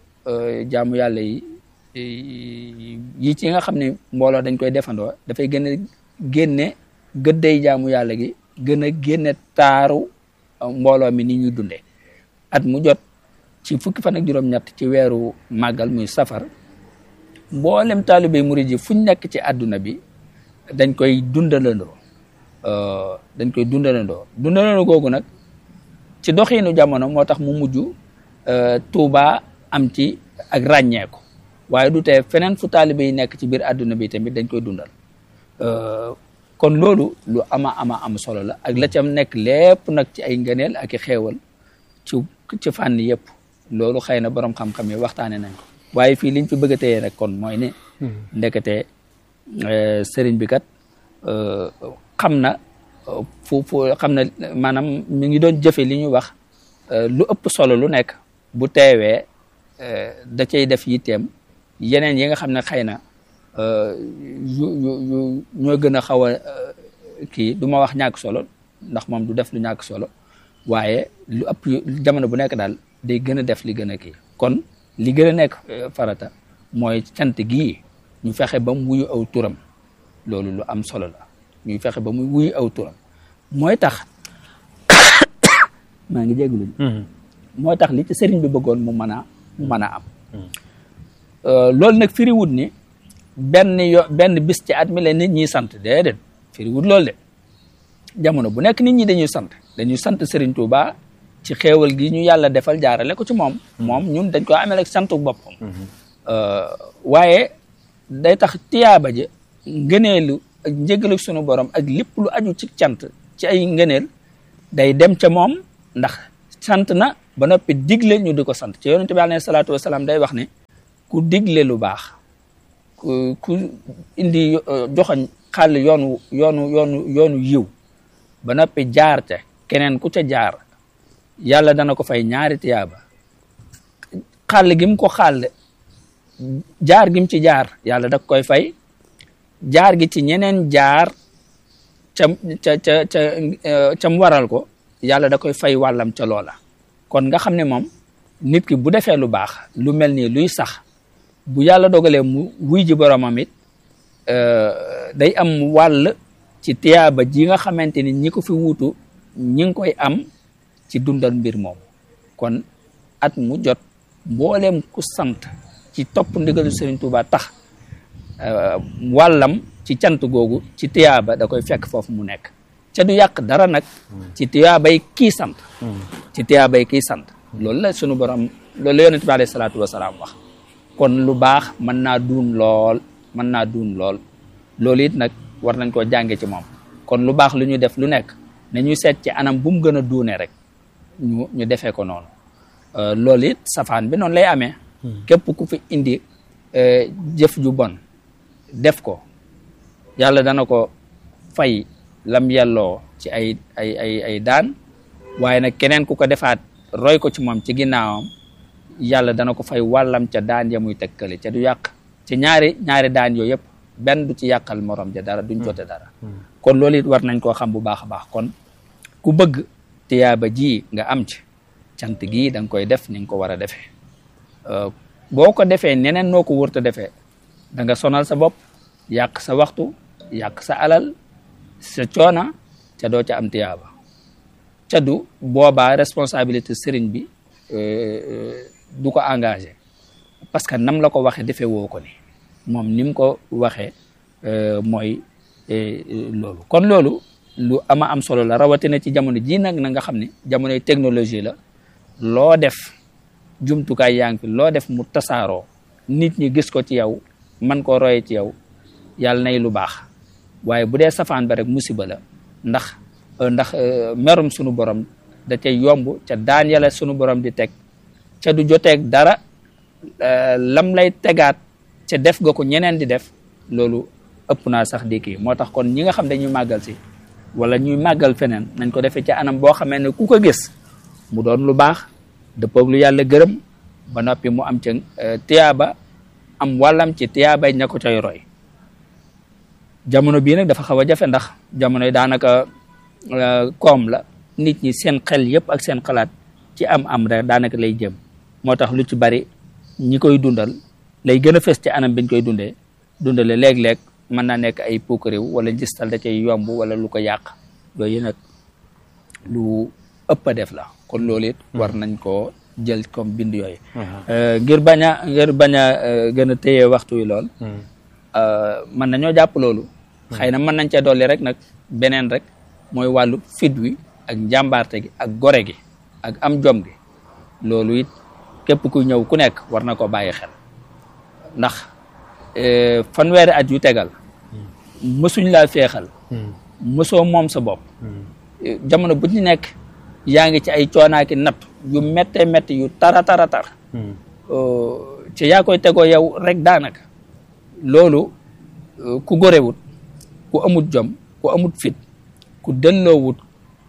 Speaker 1: yi ci nga xam ne mbooloo dañ koy defandoo dafay gën a génne gëdday jaamu yàlla gi gën a génne taaru mbooloo mi ni ñuy dundee at mu jot ci fukki fan ak juróom-ñett ci weeru màggal muy safar mboolem taalibe murid yi fuñ nekk ci àdduna bi dañ koy dundalandoo dundalandoo googu nag ci doxiinu jamono moo tax mu mujj Tuuba am ci ak ràññeeku waaye du tee feneen fu taalibe yi nekk ci biir àdduna bi tamit dañ koy dundal kon loolu lu am solo la ak la cam nekk lépp nag ci ay ngëneel ak i xéewal ci fànn yëpp loolu xëy na borom xam-xam yi waxtaane nañ ko waaye fii liñ fi bëgg a téye rek kon mooy ne ndekete sëriñ bi kat xam na xam na maanaam mi ngi doon jëfe li ñuy wax lu ëpp solo lu nekk bu teewee da cay def yitteem yeneen yi nga xam ne xëy na ñoo gën a xaw a kii du ma wax ñàkk solo ndax moom du def lu ñàkk solo waaye lu ëpp jamono bu nekk daal day gën a def li gën a kii kon li gën a nekk farata mooy cant gii ñu fexe ba mu wuyu aw turam loolu lu am solo la ñuy fexe ba mu wuyu aw turam mooy tax maa ngi jégalu mooy tax li ci sëriñ bi bëggoon mu mën a am loolu nag firiwut ni benn bis ci at mi la nit ñi sant déedéet firiwut loolu de jamono bu nekk nit ñi dañuy sant Serigne Touba ci xéewal gi ñu yàlla defal jaarale ko ci moom ñun dañ ko amee ak santu boppam waaye day tax tiyaaba ji ngëneelu ak njëgalu sunu borom ak lépp lu aju ci cant ci ay ngëneel day dem ca moom ndax sant na ba noppi digle ñu di ko sant ci yonente bi alayhi salaatu wasalaam day wax ne ku digle lu baax ku indi joxoñ xàll yoonu yiw ba noppi jaar ca keneen ku ca jaar yàlla dana ko fay ñaari tiyaaba xàll gi mu ko xàll jaar gi mu ci jaar yàlla da koy fay jaar gi ci ñeneen jaar ca mu waral ko yàlla da koy fay wàllam ca loola kon nga xam ne moom nit ki bu defee lu baax lu mel nii luy sax bu yàlla dogalee mu wuy ji boromam it day am wàll ci tiyaaba ji nga xamante ni ñi ko fi wuutu ñi ngi koy am ci dundal mbir moom kon at mu jot mbooleem ku sant ci topp ndigalu Serigne Touba tax wàllam ci cant googu ci tiyaaba da koy fekk foofu mu nekk ca du yàq dara nag ci tiyaabay kii sant ci tiyaabay kii sant loolu la sunu borom loolu la yonent bi alayhi salaatu wasalaam wax kon lu baax mën naa duun lool loolu it nag war nañ koo jànge ci moom kon lu baax lu ñu def lu nekk na ñuy seet ci anam bu mu gën a duune rek ñu defee ko noonu loolu it safaan bi noonu lay amee képp ku fi indi jëf ju bon def ko yàlla dana ko fay lam yelloo ci ay daan waaye nag keneen ku ko defaat roy ko ci moom ci ginnaawam yàlla dana ko fay wàllam ca daan ya muy tekkale ca du yàq ci ñaari daan yooyu yëpp benn du ci yàqal morom ja dara duñ jote dara kon loolu it war nañ koo xam bu baax a baax kon ku bëgg tiyaaba ji nga am ci cant gii da nga koy def ni nga ko war a defee boo ko defee neneen noo ko wërta defee da nga sonal sa bopp yàq sa waxtu yàq sa alal sa coona ca doo ca am tiyaaba ca du boobaa responsabilité sëriñ bi du ko engagé parce que nam la ko waxee defee woo ko ni moom ni mu ko waxee mooy loolu kon loolu lu ama am solo la rawatina ci jamono ji nag na nga xam ne jamonoy technologie la loo def jumtukaay yaa ngi fi loo def mu tasaaroo nit ñi gis ko ci yow man koo roye ci yow yàlla nay lu baax waaye bu dee safaan ba rek musiba la ndax merum sunu borom da cay yomb ca daan yàlla sunu borom di teg ca du joteeg dara lam lay tegaat ca def nga ko ñeneen di def loolu ëpp naa sax di kii moo tax kon ñi nga xam dañuy màggal si wala ñuy màggal feneen nañ ko defee ci anam boo xamee ne ku ko gis mu doon lu baax dëppoog lu yàlla gërëm ba noppi mu am ca tiyaaba am wàllam ci tiyaabay ña ko cay roy jamono bii nag dafa xaw a jafe ndax jamono yi daanaka koom la nit ñi seen xel yëpp ak seen xalaat ci am rek daanaka lay jëm moo tax lu ci bari ñi koy dundal lay gën a fës ci anam biñ koy dundale léeg-léeg mën naa nekk ay puukariw wala gistal da cay yomb wala lu ko yàq yooyu nag lu ëpp a def la kon loolu it war nañ koo jël comme bind yooyu ngir bañ a gën a téye waxtu wi lool mën nañoo jàpp loolu xëy na mën nañ cee dolli rek nag beneen rek mooy wàllu fit wi ak njàmbaarte gi ak gore gi ak am jom gi loolu it képp ku ñëw ku nekk war na ko bàyyi xel ndax fanweeri at yu tegal mësuñ laa feexal mësoo moom sa bopp jamono bu ñu nekk yaa ngi ci ay coonaaki natt yu métte métti yu tara ci yaa koy tegoo yow rek daanaka loolu ku gorewut ku amut jom ku amut fit ku delloowut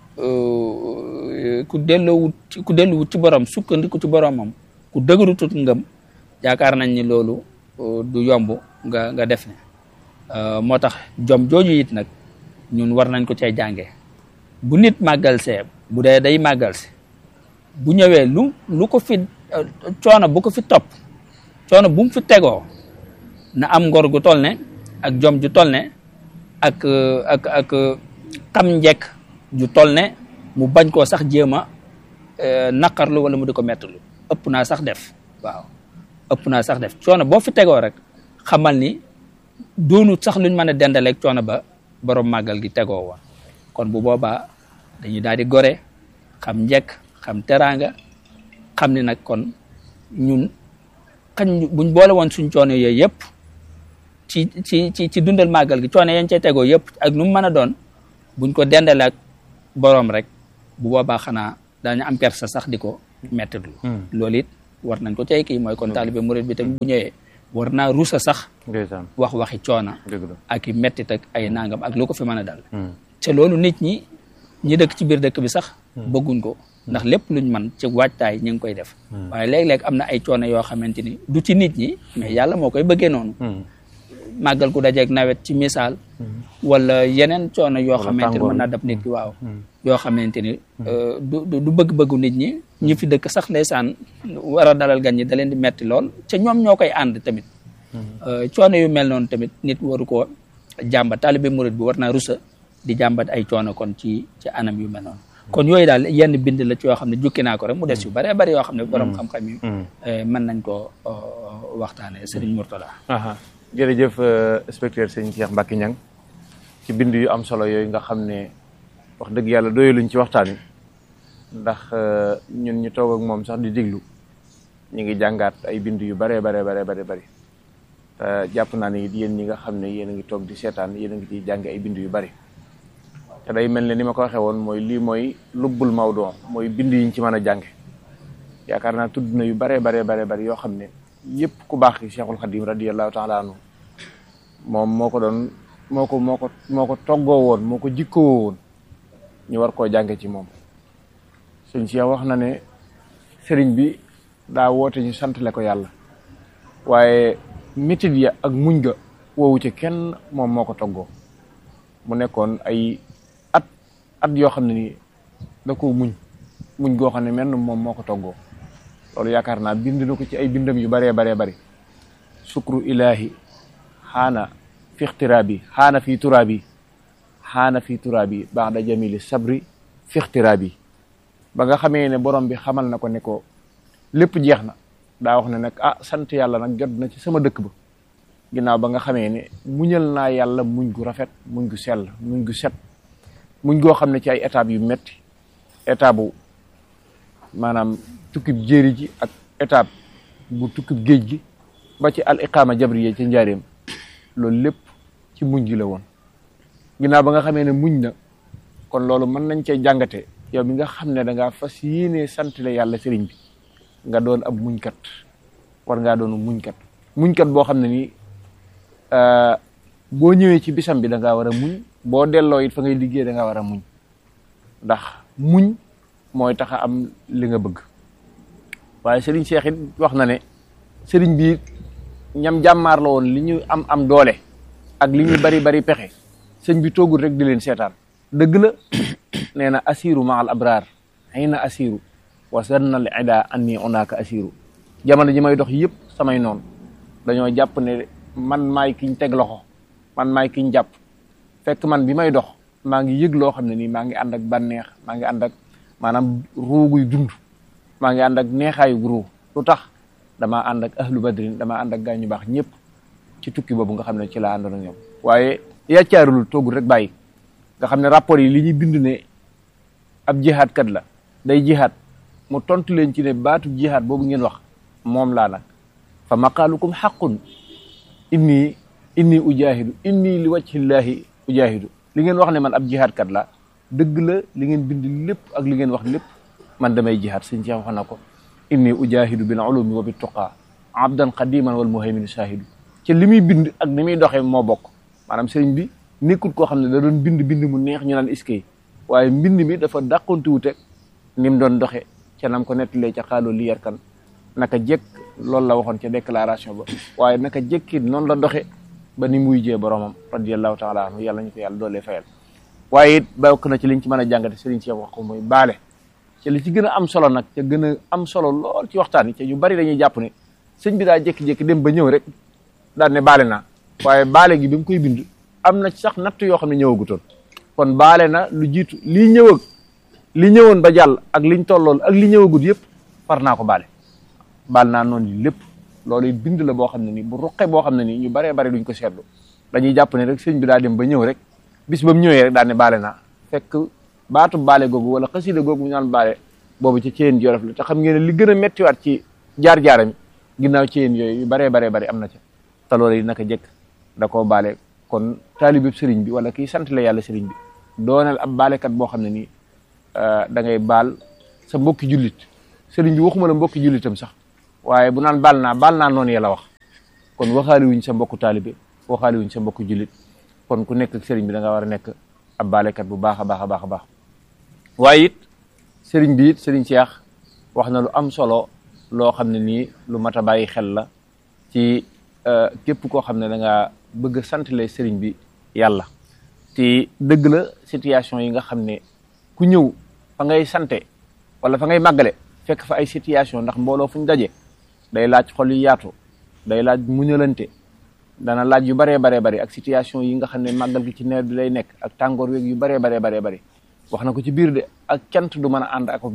Speaker 1: ci borom sukkandiku ci boromam ku dëgërutut ngëm yaakaar nañ ni loolu du yomb nga def ne moo tax jom jooju it nag ñun war nañ ko cay jànge bu nit màggal see bu dee day màggal si bu ñëwee lu ko fi coono bu ko fi topp coono bu mu fi tegoo na am ngor gu toll ne ak jom ju toll ne ak xam njekk ju toll ne mu bañ koo sax jéem a naqarlu wala mu di ko mettalu ëpp naa sax def waaw ëpp naa sax def coono boo fi tegoo rek xamal ni doonut sax luñ mën a dendaleeg coono ba borom màggal gi tegoo woon kon bu boobaa dañuy daal di gore xam njekk xam teraanga xam ni nag kon ñun xañ buñ boole woon suñ coono yooyu yëpp ci dundal màggal gi coono yañ cay tegoo yëpp ak nu mu mën a doon buñ ko dendale ak borom rek bu boobaa xanaa daañu am persa sax di ko mettitlu loolu it war nañ ko cay kii mooy kon taalibe murid bi tamit bu ñëwee war naa rusa sax wax waxi coona ak i mettit ak ay nangam ak lu ko fi mën a dal te loolu nit ñi dëkk ci biir dëkk bi sax bëgguñ ko ndax lépp luñ man ci waajtaay ñu ngi koy def waaye léeg-léeg am na ay coono yoo xamante ni du ci nit ñi mais yàlla moo koy bëggee noonu màggal gu dajeeg nawet ci misaal wala yeneen coono yoo xamante ni mën naa dab nit ki waaw yoo xamante ni du bëgg-bëggu nit ñi fi dëkk sax ndeysaan war a dalal gan ñi da leen di metti lool te ñoom ñoo koy ànd tamit coono yu mel noonu tamit nit waru ko jàmbat taalibe murid bi war naa rusa di jàmbat ay coono kon ci anam yu mel noonu kon yooyu daal yenn bind la ci yoo xam ne jukki naa ko rek mu des yu bëree bëri yoo xam ne borom xam-xam yi mën nañ ko waxtaane Serigne Mourtada
Speaker 2: jërëjëf inspecteur Serigne Cheikh Mbacké Niang ci bind yu am solo yooyu nga xam ne wax dëgg yàlla doyaluñ ci waxtaan wi ndax ñun ñu toog ak moom sax di diglu ñu ngi jàngaat ay bind yu bëree bëri te jàpp naa ne it yéen ñi nga xam ne yéen a ngi toog di seetaan yéen a ngi ciy jàng ay bind yu bëri te day mel ne ni ma ko waxee woon mooy lii mooy lubbul mawdu mooy bind yiñ ci mën a jànge yaakaar naa tudd na yu bëri yoo xam ne yëpp ku baax ki Cheikhul Khadim radiyallahu taala anhu moom moo ko toggoo woon moo ko jikkoo woon ñu war koo jànge ci moom sëñ Cheikh wax na ne sëriñ bi daa woote ñu santale ko yàlla waaye métit ya ak muñ ga woowu ci kenn moom moo ko toggoo mu nekkoon ay at yoo xam ne nii da ko muñ goo xam ne menn moom moo ko toggoo loolu yaakaar naa bind na ko ci ay bindam yu bari sukru ilahi xaana fi ixtiraabi xaana fi turaabi ba'da jamili sabri fi ixtiraabi ba nga xamee ne borom bi xamal na ko ne ko lépp jeex na daa wax ne nag sant yàlla nag jot na ci sama dëkk ba ginnaaw ba nga xamee ne muñal naa yàlla muñ gu rafet muñ gu sell muñ gu set muñ goo xam ne ci ay étapes yu metti étape bu maanaam tukkib jéeri ji ak étape bu tukkib géej gi ba ci al iqaama jabriya ci njaareem loolu lépp ci muñ gi la woon ginnaaw ba nga xamee ne muñ na kon loolu mën nañ cee jàngate yow mi nga xam ne da ngaa fas yéenee santale yàlla sëriñ bi nga doon ab muñkat war ngaa doon muñkat boo xam ne nii boo ñëwee ci bisam bi da ngaa war a muñ boo delloo it fa ngay liggéey da ngaa war a muñ ndax muñ mooy tax a am li nga bëgg waaye sëriñ Cheikh it wax na ne sëriñ bi ñam jàmmaar la woon li ñu am doole ak li ñu bari pexe sëñ bi toogul rek di leen seetaan dëgg la nee na asiru ma al abraar xëy na asiru wa sannal ida anni onaaka asiru jamono ji may dox yëpp samay noonu dañoo jàpp ne man maay kiñ teg loxo man maay kiñ jàpp fekk man bi may dox maa ngi yëg loo xam ne nii maa ngi ànd ak bànneex maa ngi ànd ak maanaam ruuguy dund maa ngi ànd ak neexaayu ruu lu tax damaa ànd ak ahlu badrin damaa ànd ak gaañu baax ñëpp ci tukki boobu nga xam ne ci laa àndoon ak ñoom waaye yàccaarulul toogul rek bàyyi nga xam ne rapport yi li ñuy bind ne ab jihaad kat la day jihaad mu tontu leen ci ne baatu jihaad boobu ngeen wax moom laa nag fa maqaalukum xaqun inni ujaahidu inni li wajhillahi ujaahidu li ngeen wax ne man ab jihaad kat la dëgg la li ngeen bind lépp ak li ngeen wax lépp man damay jihaad sëñ Cheikh wax na ko inni ujaahidu bil ulumi wa bit tuqaa abdan qadiman wal muhaymin shahidu ci li muy bind ak ni muy doxee moo bokk maanaam sëriñ bi nekkul koo xam ne da doon bind mu neex ñu naan iskay waaye mbind mi dafa dàqontuwute ni mu doon doxe ca nam ko nettalee ca xaaloo li yarkan naka jekk loolu la waxoon ca déclaration ba waaye naka jekki noonu la doxe ba ni muy jee boromam radiyallahu taala anhu yàlla ñu ko yàlla doolee fayal waaye it bokk na ci liñ ci mën a jàngate sëriñ Cheikh wax ko muy baale ci li ci gën a am solo nag ca gën a am solo lool ci waxtaan yi ca ñu bari dañuy jàpp ne sëñ bi daa jékki-jékki dem ba ñëw rek daal ne baale naa waaye baale gi bi mu koy bind am na sax natt yoo xam ne ñëwagutoon kon baale na lu jiitu lii ñëwoon ba jàll ak liñ tollool ak li ñëwagut yëpp far naa ko baal naa noonu lépp loolu it bind la boo xam ne nii bu ruqe boo xam ne nii ñu baree bari duñ ko seetlu dañuy jàpp ne rek sëñ bi daa dem ba ñëw rek bis ba mu ñëwee rek daal ne baale naa fekk baatu baale googu wala xasida googu ñu naan baale boobu ci Ceyeen Jolof la te xam ngeen ne li gën a méttiwaat ci jaar-jaaram ginnaaw Ceyeen yooyu yu baree baree am na ca te loolu yi naka jëkk da koo baale kon taalibib sëriñ bi wala kii sant la yàlla sëriñ bi doonal ab baalekat boo xam ne nii da ngay baal sa mbokki jullit sëriñ bi waxuma la mbokki jullitam sax waaye bu naan baal naa noonu ya la wax kon waxaali wuñ sa mbokku taalibe waxaali wuñ sa mbokku jullit kon ku nekk ak sëriñ bi da nga war a nekk ab baalekat bu baax a baax a baax a baax waaye it sëriñ bi it sëriñ Cheikh wax na lu am solo loo xam ne nii lu mat a bàyyi xel la ci képp koo xam ne da nga bëgg a santale sëriñ bi yàlla te dëgg la situation yi nga xam ne ku ñëw fa ngay sante wala fa ngay màggale fekk fa ay situation ndax mbooloo fu ñu daje day laaj xol yu yaatu day laaj muñalante dana laaj yu baree baree bari ak situation yi nga xam ne màggal gi ci nawet bi lay nekk ak tàngoor weeg yu baree baree baree bari wax na ko ci biir de ak cant du mën a ànd ak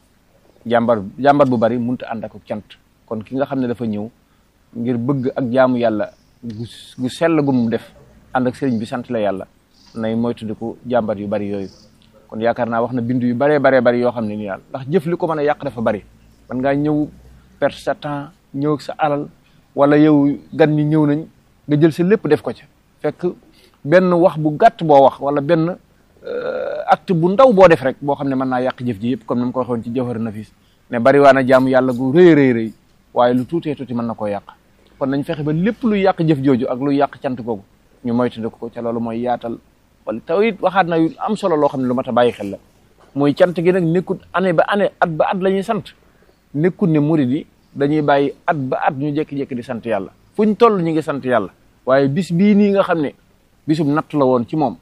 Speaker 2: jàmbat bu bari mënut a ànd ak cant kon ki nga xam ne dafa ñëw ngir bëgg ak jaamu yàlla gu sell gu mu def ànd ak sëriñ bi sant la yàlla nay moytandiku jàmbat yu bari yooyu kon yaakaar naa wax na bindu yu baree baree bari yoo xam ne nii daal ndax jëf li ko mën a yàq dafa bari man ngaa ñëw perte sa temps ñëw ak sa alal wala yow gan ñi ñëw nañ nga jël sa lépp def ko ca fekk benn wax bu gàtt boo wax wala benn acte bu ndaw boo def rek boo xam ne mën naa yàq jëf ji yëpp comme ni ma ko waxoon ci Jawhar Nafis ne bari waa na jaamu yàlla gu rëy waaye lu tuutee tuuti mën na koo yàq kon nañ fexe ba lépp luy yàq jëf jooju ak luy yàq cant googu ñu moytandiku ko ca loolu mooy yaatal wala taw it waxaat na yu am solo loo xam ne lu mat a bàyyi xel la mooy cant gi nag nekkut année ba année at ba at la ñuy sant nekkut ne murid yi dañuy bàyyi at ba at ñu jékki-jékki di sant yàlla fuñ toll ñu ngi sant yàlla waaye bis bii nii nga xam ne bisum natt la woon ci moom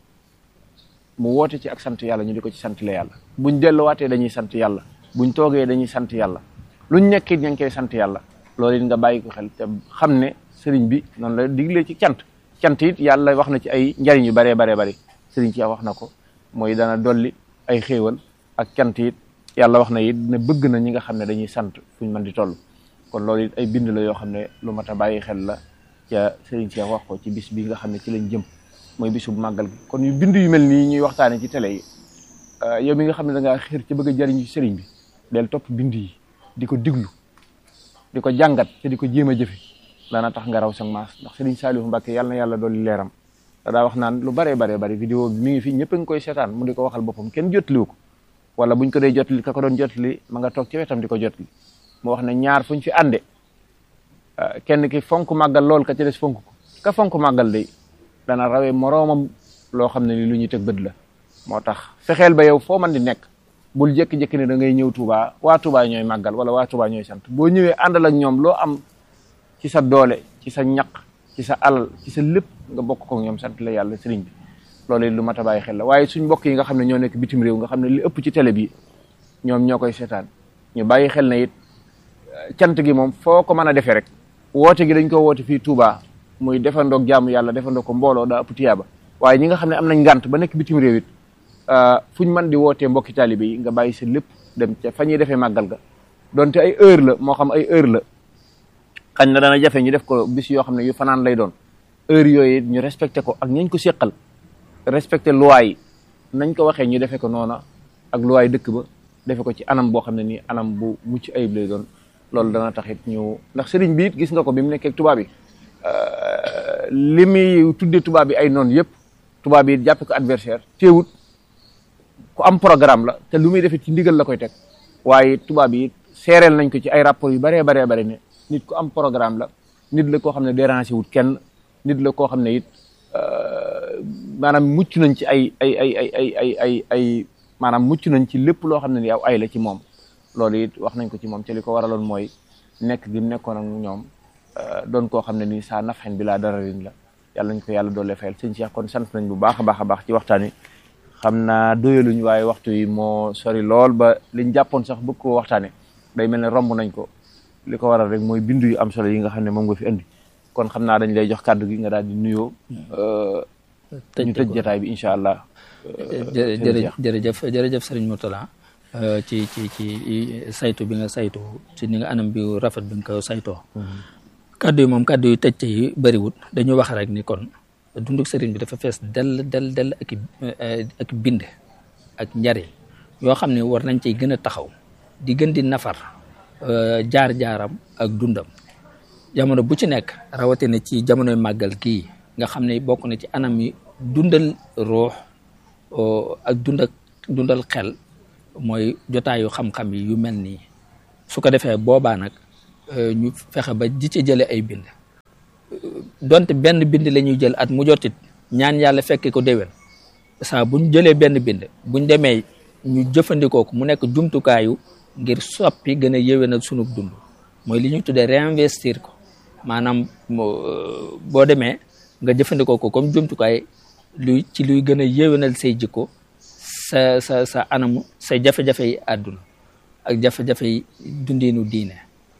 Speaker 2: mu woote ci ak sant yàlla ñu di ko ci sant la yàlla buñ delluwaatee dañuy sant yàlla buñ toogee dañuy sant yàlla luñ nekkit ña ngi koy sant yàlla loolu it nga bàyyi ko xel te xam ne sëriñ bi noonu la diglee ci cant it yàlla wax na ci ay njariñ yu baree baree bari sëriñ ci wax na ko mooy dana dolli ay xéewal ak cant it yàlla wax na it ne bëgg na ñi nga xam ne dañuy sant fuñ mën di toll kon loolu it ay bind la yoo xam ne lu mat a bàyyi xel la ca sëriñ ci wax ko ci bis bi nga xam ne ci lañ jëm mooy bisu màggal gi kon yu bind yu mel nii ñuy waxtaane ci télé yi yow mi nga xam ne da ngaa xër ci bëgg a jariñ ci sëriñ bi del topp bind yi di ko diglu di ko jàngat te di ko jéem a jëfe daana tax nga raw sa maas ndax sëriñ Saliou Mbacké yàlla na yàlla dolli leeram daa wax naan lu baree baree bari vidéo bi mi ngi fi ñëpp a ngi koy seetaan mu di ko waxal boppam kenn jotliwu ko wala buñ ko dee jotli ka ko doon jotli ma nga toog ci wetam di ko jotli mu wax ne ñaar fuñ fi ànde kenn ki fonk màggal lool ka ci des fonk ko ka fonk màggal day dana rawee moroomam loo xam ne ni lu ñuy teg bët la moo tax fexeel ba yow foo man di nekk bul jékki-jékki ne da ngay ñëw Touba waa Touba ñooy màggal wala waa Touba ñooy sant boo ñëwee àndal ak ñoom loo am ci sa doole ci sa ñaq ci sa alal ci sa lépp nga bokk ko ñoom sant la yàlla sëriñ bi loolu lu mat a bàyyi xel la waaye suñ mbokk yi nga xam ne ñoo nekk bitim réew nga xam ne li ëpp ci télé bi ñoom ñoo koy seetaan ñu bàyyi xel na it cant gi moom foo ko mën a defee rek woote gi dañ ko woote fii Touba muy defandoog jaamu yàlla defandoo ko mbooloo daa ëpp tiyaaba waaye ñi nga xam ne am nañ ngànt ba nekk bitim réew it fuñ mën di wootee mbokki taalibe yi nga bàyyi sa lépp dem ca fa ñuy defee màggal ga donte ay heure la moo xam ay heure la xañ na dana jafe ñu def ko bis yoo xam ne yu fanaan lay doon heure yooyu ñu respecté ko ak ñañ ko séqal respecté loi yi nañ ko waxee ñu defee ko noona ak loi dëkk ba defe ko ci anam boo xam ne nii anam bu mucc ayib lay doon loolu dana taxit ñu ndax sëriñ bi it gis nga ko bi mu nekkee tubaab yi li muy tuddee tubaab bi ay noonu yëpp tubaab yi jàppe ko adversaire teewut ku am programme la te lu muy defee ci ndigal la koy teg waaye tubaab yi seereel nañ ko ci ay rapport yu baree baree bari ne nit ku am programme la nit la koo xam ne dérangé wut kenn nit la koo xam ne it maanaam mucc nañ ci ay maanaam mucc nañ ci lépp loo xam ne ni aw ay la ci moom loolu it wax nañ ko ci moom te li ko waraloon mooy nekk gi mu nekkoon ak ñoom doon koo xam ne nii saa nafxen bi laa dararin la yàlla nañ ko yàlla doole fayal sëñ Cheikh kon sant nañ bu baax a baax a baax ci waxtaan wi xam naa doyaluñ waaye waxtu yi moo sori lool ba liñ jàppoon sax bëgg koo waxtaane day mel ne romb nañ ko li ko waral rek mooy bindu yu am solo yi nga xam ne moom nga fi indi kon xam naa dañ lay jox kàddu gi nga daal di nuyoo ñu tëj jotaay bi incha allah
Speaker 1: jërëjëf Serigne Mourtala ci saytu bi nga saytu ci ni nga anam bi rafet bi nga ko saytoo kaddu yi moom kaddu yu tëj yi bëriwut dañu wax rek ni kon dunduk Serigne bi dafa fees del ak bind ak njariñ yoo xam ne war nañ ciy gën a taxaw di gën di nafar jaar-jaaram ak dundam jamono bu ci nekk rawatina ci jamonoy màggal kii nga xam ne bokk na ci anam yi dundal ruux ak dundal xel mooy jotaayu xam-xam yi yu mel nii su ko defee boobaa nag ñu fexe ba di ci jële ay bind donte benn bind la ñuy jël at mu jotit ñaan yàlla fekke ko déwén saa buñ jëlee benn bind buñ demee ñu jëfandikoo ko mu nekk jumtukaayu ngir soppi gën a yéwénal sunu dund mooy li ñuy tuddee réinvestir ko maanaam boo demee nga jëfandikoo ko comme jumtukaay luy gën a yéwénal say jikko sa anamu say jafe-jafe yi àdduna ak jafe-jafe yi dundiinu diine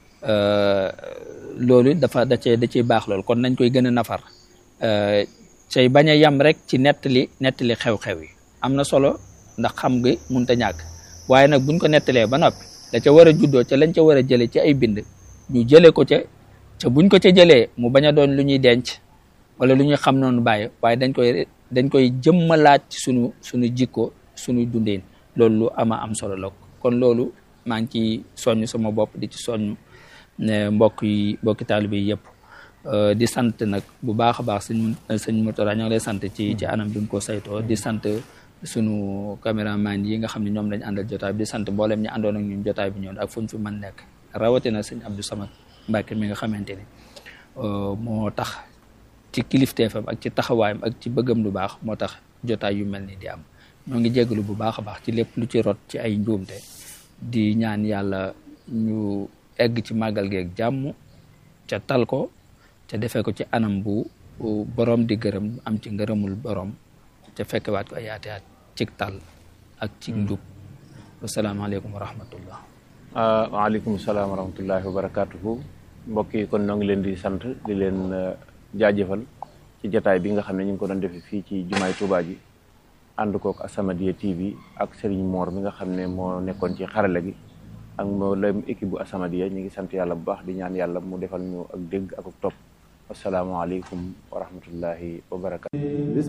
Speaker 1: loolu da ciy baax loolu kon nañ koy gën a nafar cay bañ a yam rek ci nettali xew-xew yi am na solo ndax xam nga mënut a ñàkk waaye nag buñ ko nettalee ba noppi la ca war a juddoo ca lañ ca war a jëlee ci ay bind ñu jëlee ko ca buñ ko ca jëlee mu bañ a doon lu ñuy denc wala lu ñuy xam noonu bàyyi waaye dañ koy jëmmalaat ci sunu jikko sunu dundin loolu lu am solo la kon loolu maa ngi ci soññ sama bopp di ci soññ mbokki taalibe yi yëpp di sant nag bu baax a baax sëñ Mourtada ñoo ngi lay sant ci anam bi nga ko saytoo di sant sunu caméraman yi nga xam ne ñoom lañ àndal jotaay bi di sant mboolem ñi àndoon ak ñun jotaay bi ñoon ak fu ñu fi mën nekk rawatina sëñ Abdou Samad Mbacke mi nga xamante ni moo tax ci kilifteefam ak ci taxawaayam ak ci bëggam lu baax moo tax jotaay yu mel ni di am ñoo ngi jégalu bu baax a baax ci lépp lu ci rot ci ay njuumte di ñaan yàlla ñu egg ci màggal geeg jàmm ca tal ko ca defee ko ci anam bu borom di gërëm am ci ngërëmul borom ca fekkewaat ko ay yaataat ci tal ak ci njub wasalaamaaleykum wa rahmatullah.
Speaker 2: waaleykum salaam wa rahmatullahi wa barakatuhu. mbokk yi kon ñoo ngi leen di sant di leen jaajëfal ci jotaay bi nga xam ne ñu ngi ko doon defee fii ci jumaay Tuubaa ji ànd kook As-Samadiyya TV ak Serigne Mor mi nga xam ne moo nekkoon ci xarala gi ak mboolem équipe bu As-Samadiyya ñu ngi sant yàlla bu baax di ñaan yàlla mu defal ñu ak dégg ak topp asalaamaaleykum wa rahmatullahi wa barakatu.